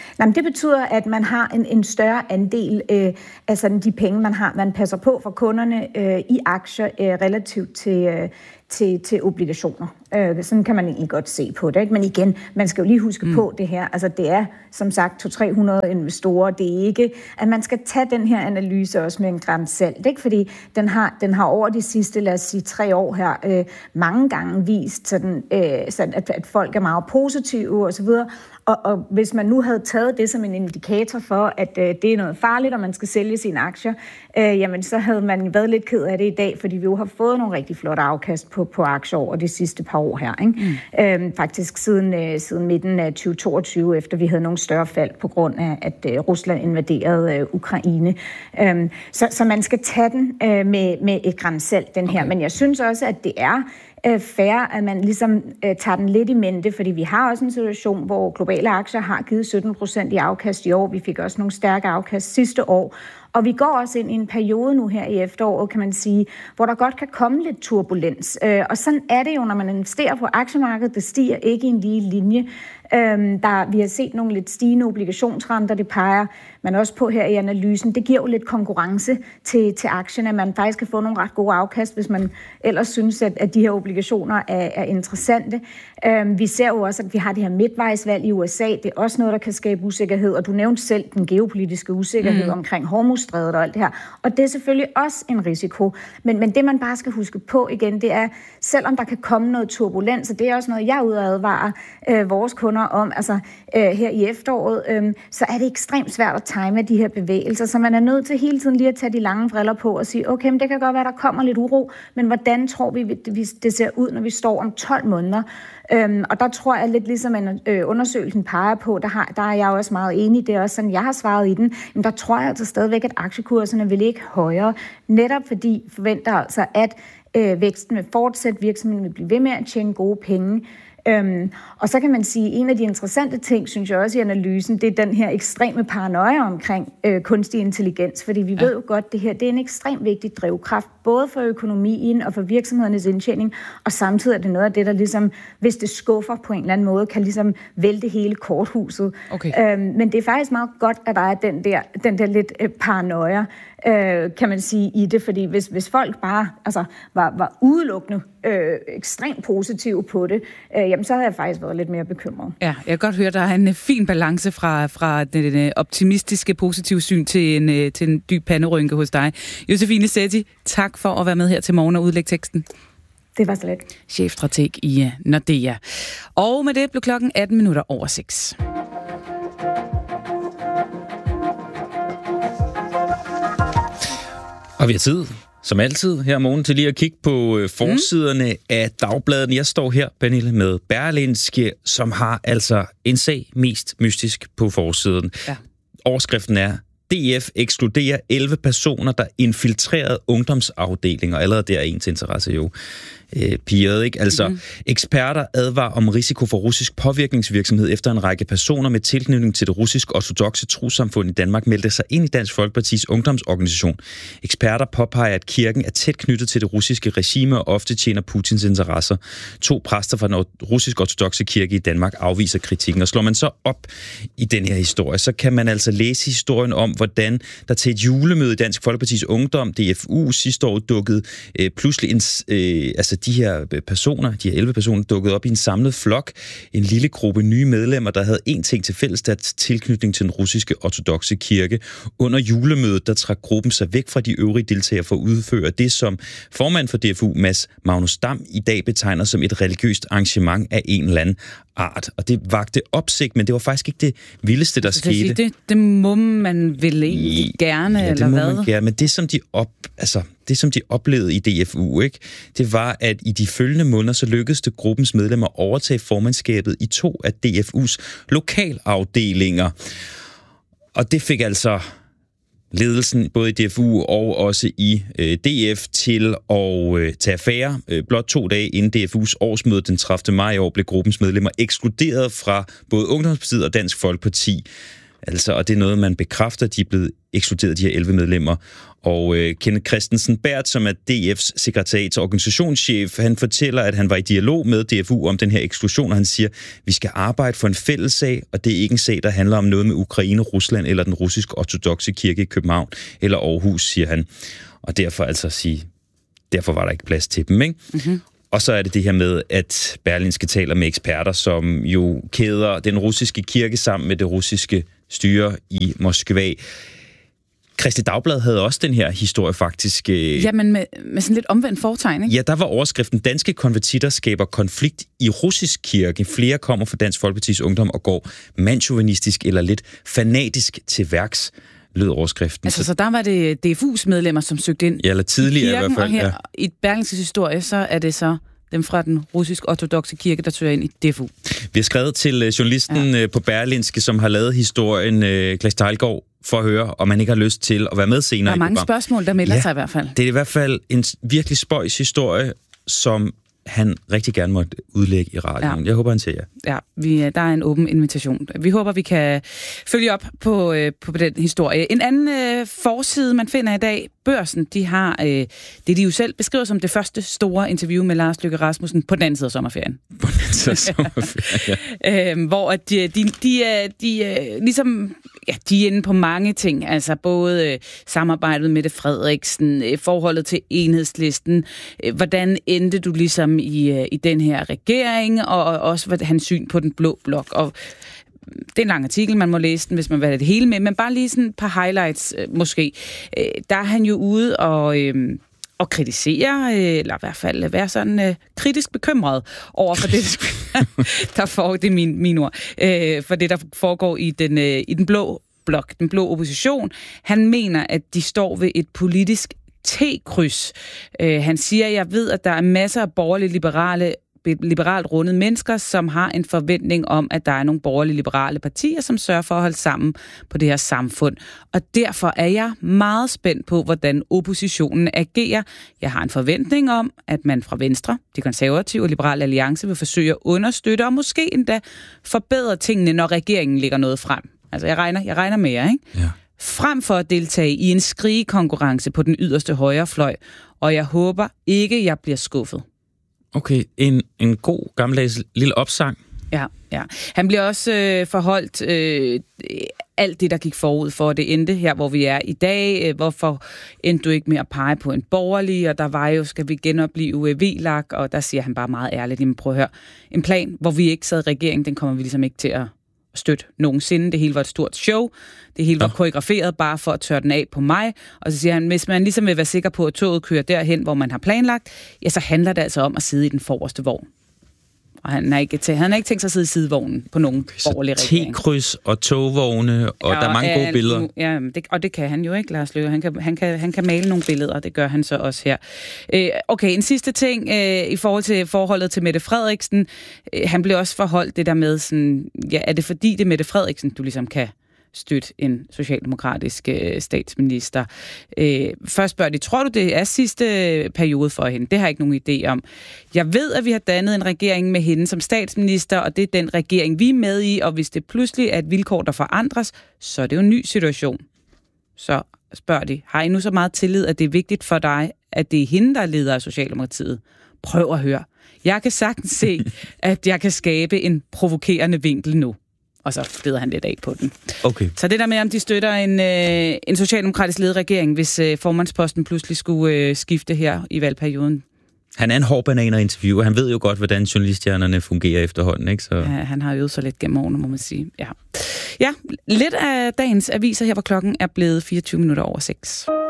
C: Nej, men det betyder, at man har en, en større andel øh, af sådan de penge, man har, man passer på for kunderne øh, i aktier øh, relativt til, øh, til, til obligationer. Øh, sådan kan man egentlig godt se på det, ikke? Men igen, man skal jo lige huske mm. på det her. Altså, det er som sagt to til tre hundrede investorer. Det er ikke, at man skal tage den her analyse også med en gran salt, ikke? Fordi den har, den har over de sidste, lad os sige, tre år her øh, mange gange vist, sådan, øh, sådan at, at folk er meget positive og så videre. Og, og hvis man nu havde taget det som en indikator for, at øh, det er noget farligt, og man skal sælge sine aktier, øh, jamen så havde man været lidt ked af det i dag, fordi vi jo har fået nogle rigtig flotte afkast på, på aktier over de sidste par år her. Ikke? Mm. Øh, faktisk siden, øh, siden midten af tyve toogtyve, efter vi havde nogle større fald på grund af, at øh, Rusland invaderede øh, Ukraine. Øh, så, så man skal tage den øh, med, med et gran salt, den her. Okay. Men jeg synes også, at det er fair, at man ligesom uh, tager den lidt i mente, fordi vi har også en situation, hvor globale aktier har givet sytten procent i afkast i år. Vi fik også nogle stærke afkast sidste år. Og vi går også ind i en periode nu her i efteråret, kan man sige, hvor der godt kan komme lidt turbulens. Uh, og sådan er det jo, når man investerer på aktiemarkedet. Det stiger ikke i en lige linje. Øhm, der, vi har set nogle lidt stigende obligationsrenter, det peger man også på her i analysen. Det giver jo lidt konkurrence til, til aktierne, at man faktisk kan få nogle ret gode afkast, hvis man ellers synes, at, at de her obligationer er, er interessante. Øhm, vi ser jo også, at vi har det her midtvejsvalg i U S A. Det er også noget, der kan skabe usikkerhed, og du nævnte selv den geopolitiske usikkerhed mm. omkring Hormuzstrædet og alt det her. Og det er selvfølgelig også en risiko. Men, men det, man bare skal huske på igen, det er, selvom der kan komme noget turbulens, og det er også noget, jeg er ude at advare øh, vores kunder om, altså øh, her i efteråret, øh, så er det ekstremt svært at time de her bevægelser, så man er nødt til hele tiden lige at tage de lange briller på og sige, okay, men det kan godt være, der kommer lidt uro, men hvordan tror vi, det ser ud, når vi står om tolv måneder? Øhm, og der tror jeg lidt ligesom en øh, undersøgelsen peger på, der, har, der er jeg også meget enig, det er også sådan, jeg har svaret i den, men der tror jeg altså stadigvæk, at aktiekurserne vil ikke højere, netop fordi forventer altså, at øh, væksten vil fortsætte, virksomheden vil blive ved med at tjene gode penge. Øhm, og så kan man sige, at en af de interessante ting, synes jeg også i analysen, det er den her ekstreme paranoia omkring øh, kunstig intelligens, fordi vi ja. ved jo godt, at det her det er en ekstremt vigtig drivkraft, både for økonomien og for virksomhedernes indtjening, og samtidig er det noget af det, der ligesom, hvis det skuffer på en eller anden måde, kan ligesom vælte hele korthuset. Okay. Øhm, men det er faktisk meget godt, at der er den der, den der lidt øh, paranoia, øh, kan man sige, i det, fordi hvis, hvis folk bare altså, var, var udelukkende øh, ekstremt positive på det, øh, jamen så havde jeg faktisk været lidt mere bekymret.
T: Ja, jeg kan godt høre, der er en fin balance fra, fra den optimistiske, positive syn til en, til en dyb panderynke hos dig. Josefine Setti, tak for at være med her til morgen og udlægge teksten.
C: Det var så let.
T: Chefstrateg i Nordea. Og med det blev klokken atten minutter over seks.
R: Og vi har tid, som altid, her om morgenen til lige at kigge på øh, forsiderne mm. af dagbladene. Jeg står her, Pernille, med Berlingske, som har altså en sag mest mystisk på forsiden. Ja. Overskriften er, D F ekskluderer elleve personer, der infiltrerede ungdomsafdelinger. Allerede der er ens interesse jo øh, piret, ikke? Altså, mm-hmm. eksperter advarer om risiko for russisk påvirkningsvirksomhed efter en række personer med tilknytning til det russisk ortodokse trossamfund i Danmark meldte sig ind i Dansk Folkepartis ungdomsorganisation. Eksperter påpeger, at kirken er tæt knyttet til det russiske regime og ofte tjener Putins interesser. To præster fra den russisk ortodokse kirke i Danmark afviser kritikken. Og slår man så op i den her historie, så kan man altså læse historien om, hvordan der til et julemøde i Dansk Folkepartis Ungdom, D F U, sidste år dukkede øh, pludselig en, øh, altså de her personer, de her elleve personer, dukkede op i en samlet flok, en lille gruppe nye medlemmer, der havde én ting til fælles, der tilknytning til den russiske ortodokse kirke. Under julemødet, der trak gruppen sig væk fra de øvrige deltagere for at udføre det, som formand for D F U, Mads Magnus Dam, i dag betegner som et religiøst arrangement af en eller anden art. Og det vagte opsigt, men det var faktisk ikke det vildeste, der
T: altså,
R: skete.
T: Det, det må man vel egentlig gerne,
R: ja,
T: eller
R: det må
T: hvad?
R: Man gerne, men det som de op, altså det som de oplevede i D F U, ikke, det var, at i de følgende måneder, så lykkedes det gruppens medlemmer at overtage formandskabet i to af D F U's lokalafdelinger. Og det fik altså ledelsen både i D F U og også i øh, D F til at øh, tage affære. Øh, blot to dage inden D F U's årsmøde den tredivte maj i år blev gruppens medlemmer ekskluderet fra både Ungdomspartiet og Dansk Folkeparti. Altså, og det er noget, man bekræfter, de er blevet ekskluderet, de her elleve medlemmer. Og øh, Kenneth Christensen Berth, som er D F's sekretariats organisationschef, han fortæller, at han var i dialog med D F U om den her eksklusion, og han siger, vi skal arbejde for en fælles sag, og det er ikke en sag, der handler om noget med Ukraine, Rusland eller den russiske ortodokse kirke i København eller Aarhus, siger han. Og derfor altså sige, derfor var der ikke plads til dem, ikke? Mm-hmm. Og så er det det her med, at Berlingske taler med eksperter, som jo kæder den russiske kirke sammen med det russiske styre i Moskva. Kristeligt Dagblad havde også den her historie faktisk. Øh...
T: Jamen med, med sådan lidt omvendt fortegn, ikke?
R: Ja, der var overskriften, danske konvertitter skaber konflikt i russisk kirke. Flere kommer fra Dansk Folkepartis Ungdom og går mandsjuvenistisk eller lidt fanatisk til værks, lød overskriften.
T: Altså, så der var det D F U's medlemmer, som søgte ind.
R: Ja, eller tidligere
T: i, kirken,
R: i hvert fald.
T: Og her,
R: ja.
T: I Berlingskes historie, så er det så dem fra den russisk-ortodokse kirke, der søger ind i D F U.
R: Vi har skrevet til journalisten ja. på Berlingske, som har lavet historien, Claes Teilgaard, for at høre, om man ikke har lyst til at være med senere.
T: Der er mange
R: program.
T: spørgsmål, der melder
R: ja,
T: sig i hvert fald.
R: Det er i hvert fald en virkelig spøjs historie, som han rigtig gerne måtte udlægge i radioen. Ja. Jeg håber, han siger ja.
T: Ja, vi, der er en åben invitation. Vi håber, vi kan følge op på, øh, på den historie. En anden øh, forside, man finder i dag, Børsen, de har øh, det, de jo selv beskriver som det første store interview med Lars Løkke Rasmussen på den anden side af sommerferien.
R: På den anden side af sommerferien, ja.
T: øh, hvor de, de, de, de øh, ligesom, ja, de er inde på mange ting. Altså både øh, samarbejdet med Mette Frederiksen, øh, forholdet til Enhedslisten, øh, hvordan endte du ligesom i, øh, i den her regering, og, og også hvad hans syn på den blå blok. Og det er en lang artikel, man må læse den, hvis man vil have det hele med, men bare lige sådan et par highlights øh, måske. Øh, der er han jo ude og, øh, og kritisere, øh, eller i hvert fald være sådan øh, kritisk bekymret over for det, der foregår, det er min, min ord, øh, for det, der foregår i den, øh, i den blå blok, den blå opposition. Han mener, at de står ved et politisk T-kryds. Øh, han siger, jeg ved, at der er masser af borgerlige liberale liberalt rundet mennesker, som har en forventning om, at der er nogle borgerlige liberale partier, som sørger for at holde sammen på det her samfund. Og derfor er jeg meget spændt på, hvordan oppositionen agerer. Jeg har en forventning om, at man fra Venstre, De Konservative og Liberale Alliance vil forsøge at understøtte og måske endda forbedre tingene, når regeringen lægger noget frem. Altså, jeg regner, jeg regner med jer, ikke? Ja. Frem for at deltage i en skrigekonkurrence på den yderste højrefløj, og jeg håber ikke, jeg bliver skuffet.
R: Okay, en, en god gammeldags lille opsang.
T: Ja, ja. Han bliver også øh, forholdt øh, alt det, der gik forud for det endte her, hvor vi er i dag. Øh, hvorfor endte du ikke med at pege på en borgerlig? Og der var jo, skal vi genopleve V L A K? Og der siger han bare meget ærligt, jamen prøv at høre, en plan, hvor vi ikke sad i regeringen, den kommer vi ligesom ikke til at støtte nogensinde. Det hele var et stort show. Det hele var ja. koreograferet bare for at tørre den af på mig. Og så siger han, hvis man ligesom vil være sikker på, at toget kører derhen, hvor man har planlagt, ja, så handler det altså om at sidde i den forreste vogn. Og han har ikke, tæ- han har ikke tænkt sig at sidde i sidevognen på nogen borgerlig regering.
R: T-kryds og togvogne, og ja, der er mange gode billeder.
T: Ja, det, og det kan han jo ikke, Lars Løkke. Han kan, han kan, han kan male nogle billeder, og det gør han så også her. Øh, okay, en sidste ting øh, i forhold til forholdet til Mette Frederiksen. Øh, han blev også forholdt det der med, sådan, ja, er det fordi det er Mette Frederiksen, du ligesom kan støtte en socialdemokratisk øh, statsminister. Øh, først spørger de, tror du, det er sidste periode for hende? Det har jeg ikke nogen idé om. Jeg ved, at vi har dannet en regering med hende som statsminister, og det er den regering, vi er med i, og hvis det pludselig er et vilkår, der forandres, så er det jo en ny situation. Så spørger de, har I nu så meget tillid, at det er vigtigt for dig, at det er hende, der er leder af Socialdemokratiet? Prøv at høre. Jeg kan sagtens se, at jeg kan skabe en provokerende vinkel nu. Og så flyder han lidt af på den.
R: Okay.
T: Så det der med, om de støtter en, øh, en socialdemokratisk ledet regering, hvis øh, formandsposten pludselig skulle øh, skifte her i valgperioden.
R: Han er en hård banan at interviewe. Han ved jo godt, hvordan journaliststjernerne fungerer efterhånden, ikke? Så...
T: Ja, han har øvet sig lidt gennem årene, må man sige. Ja. ja, lidt af dagens aviser her, hvor klokken er blevet fireogtyve minutter over seks.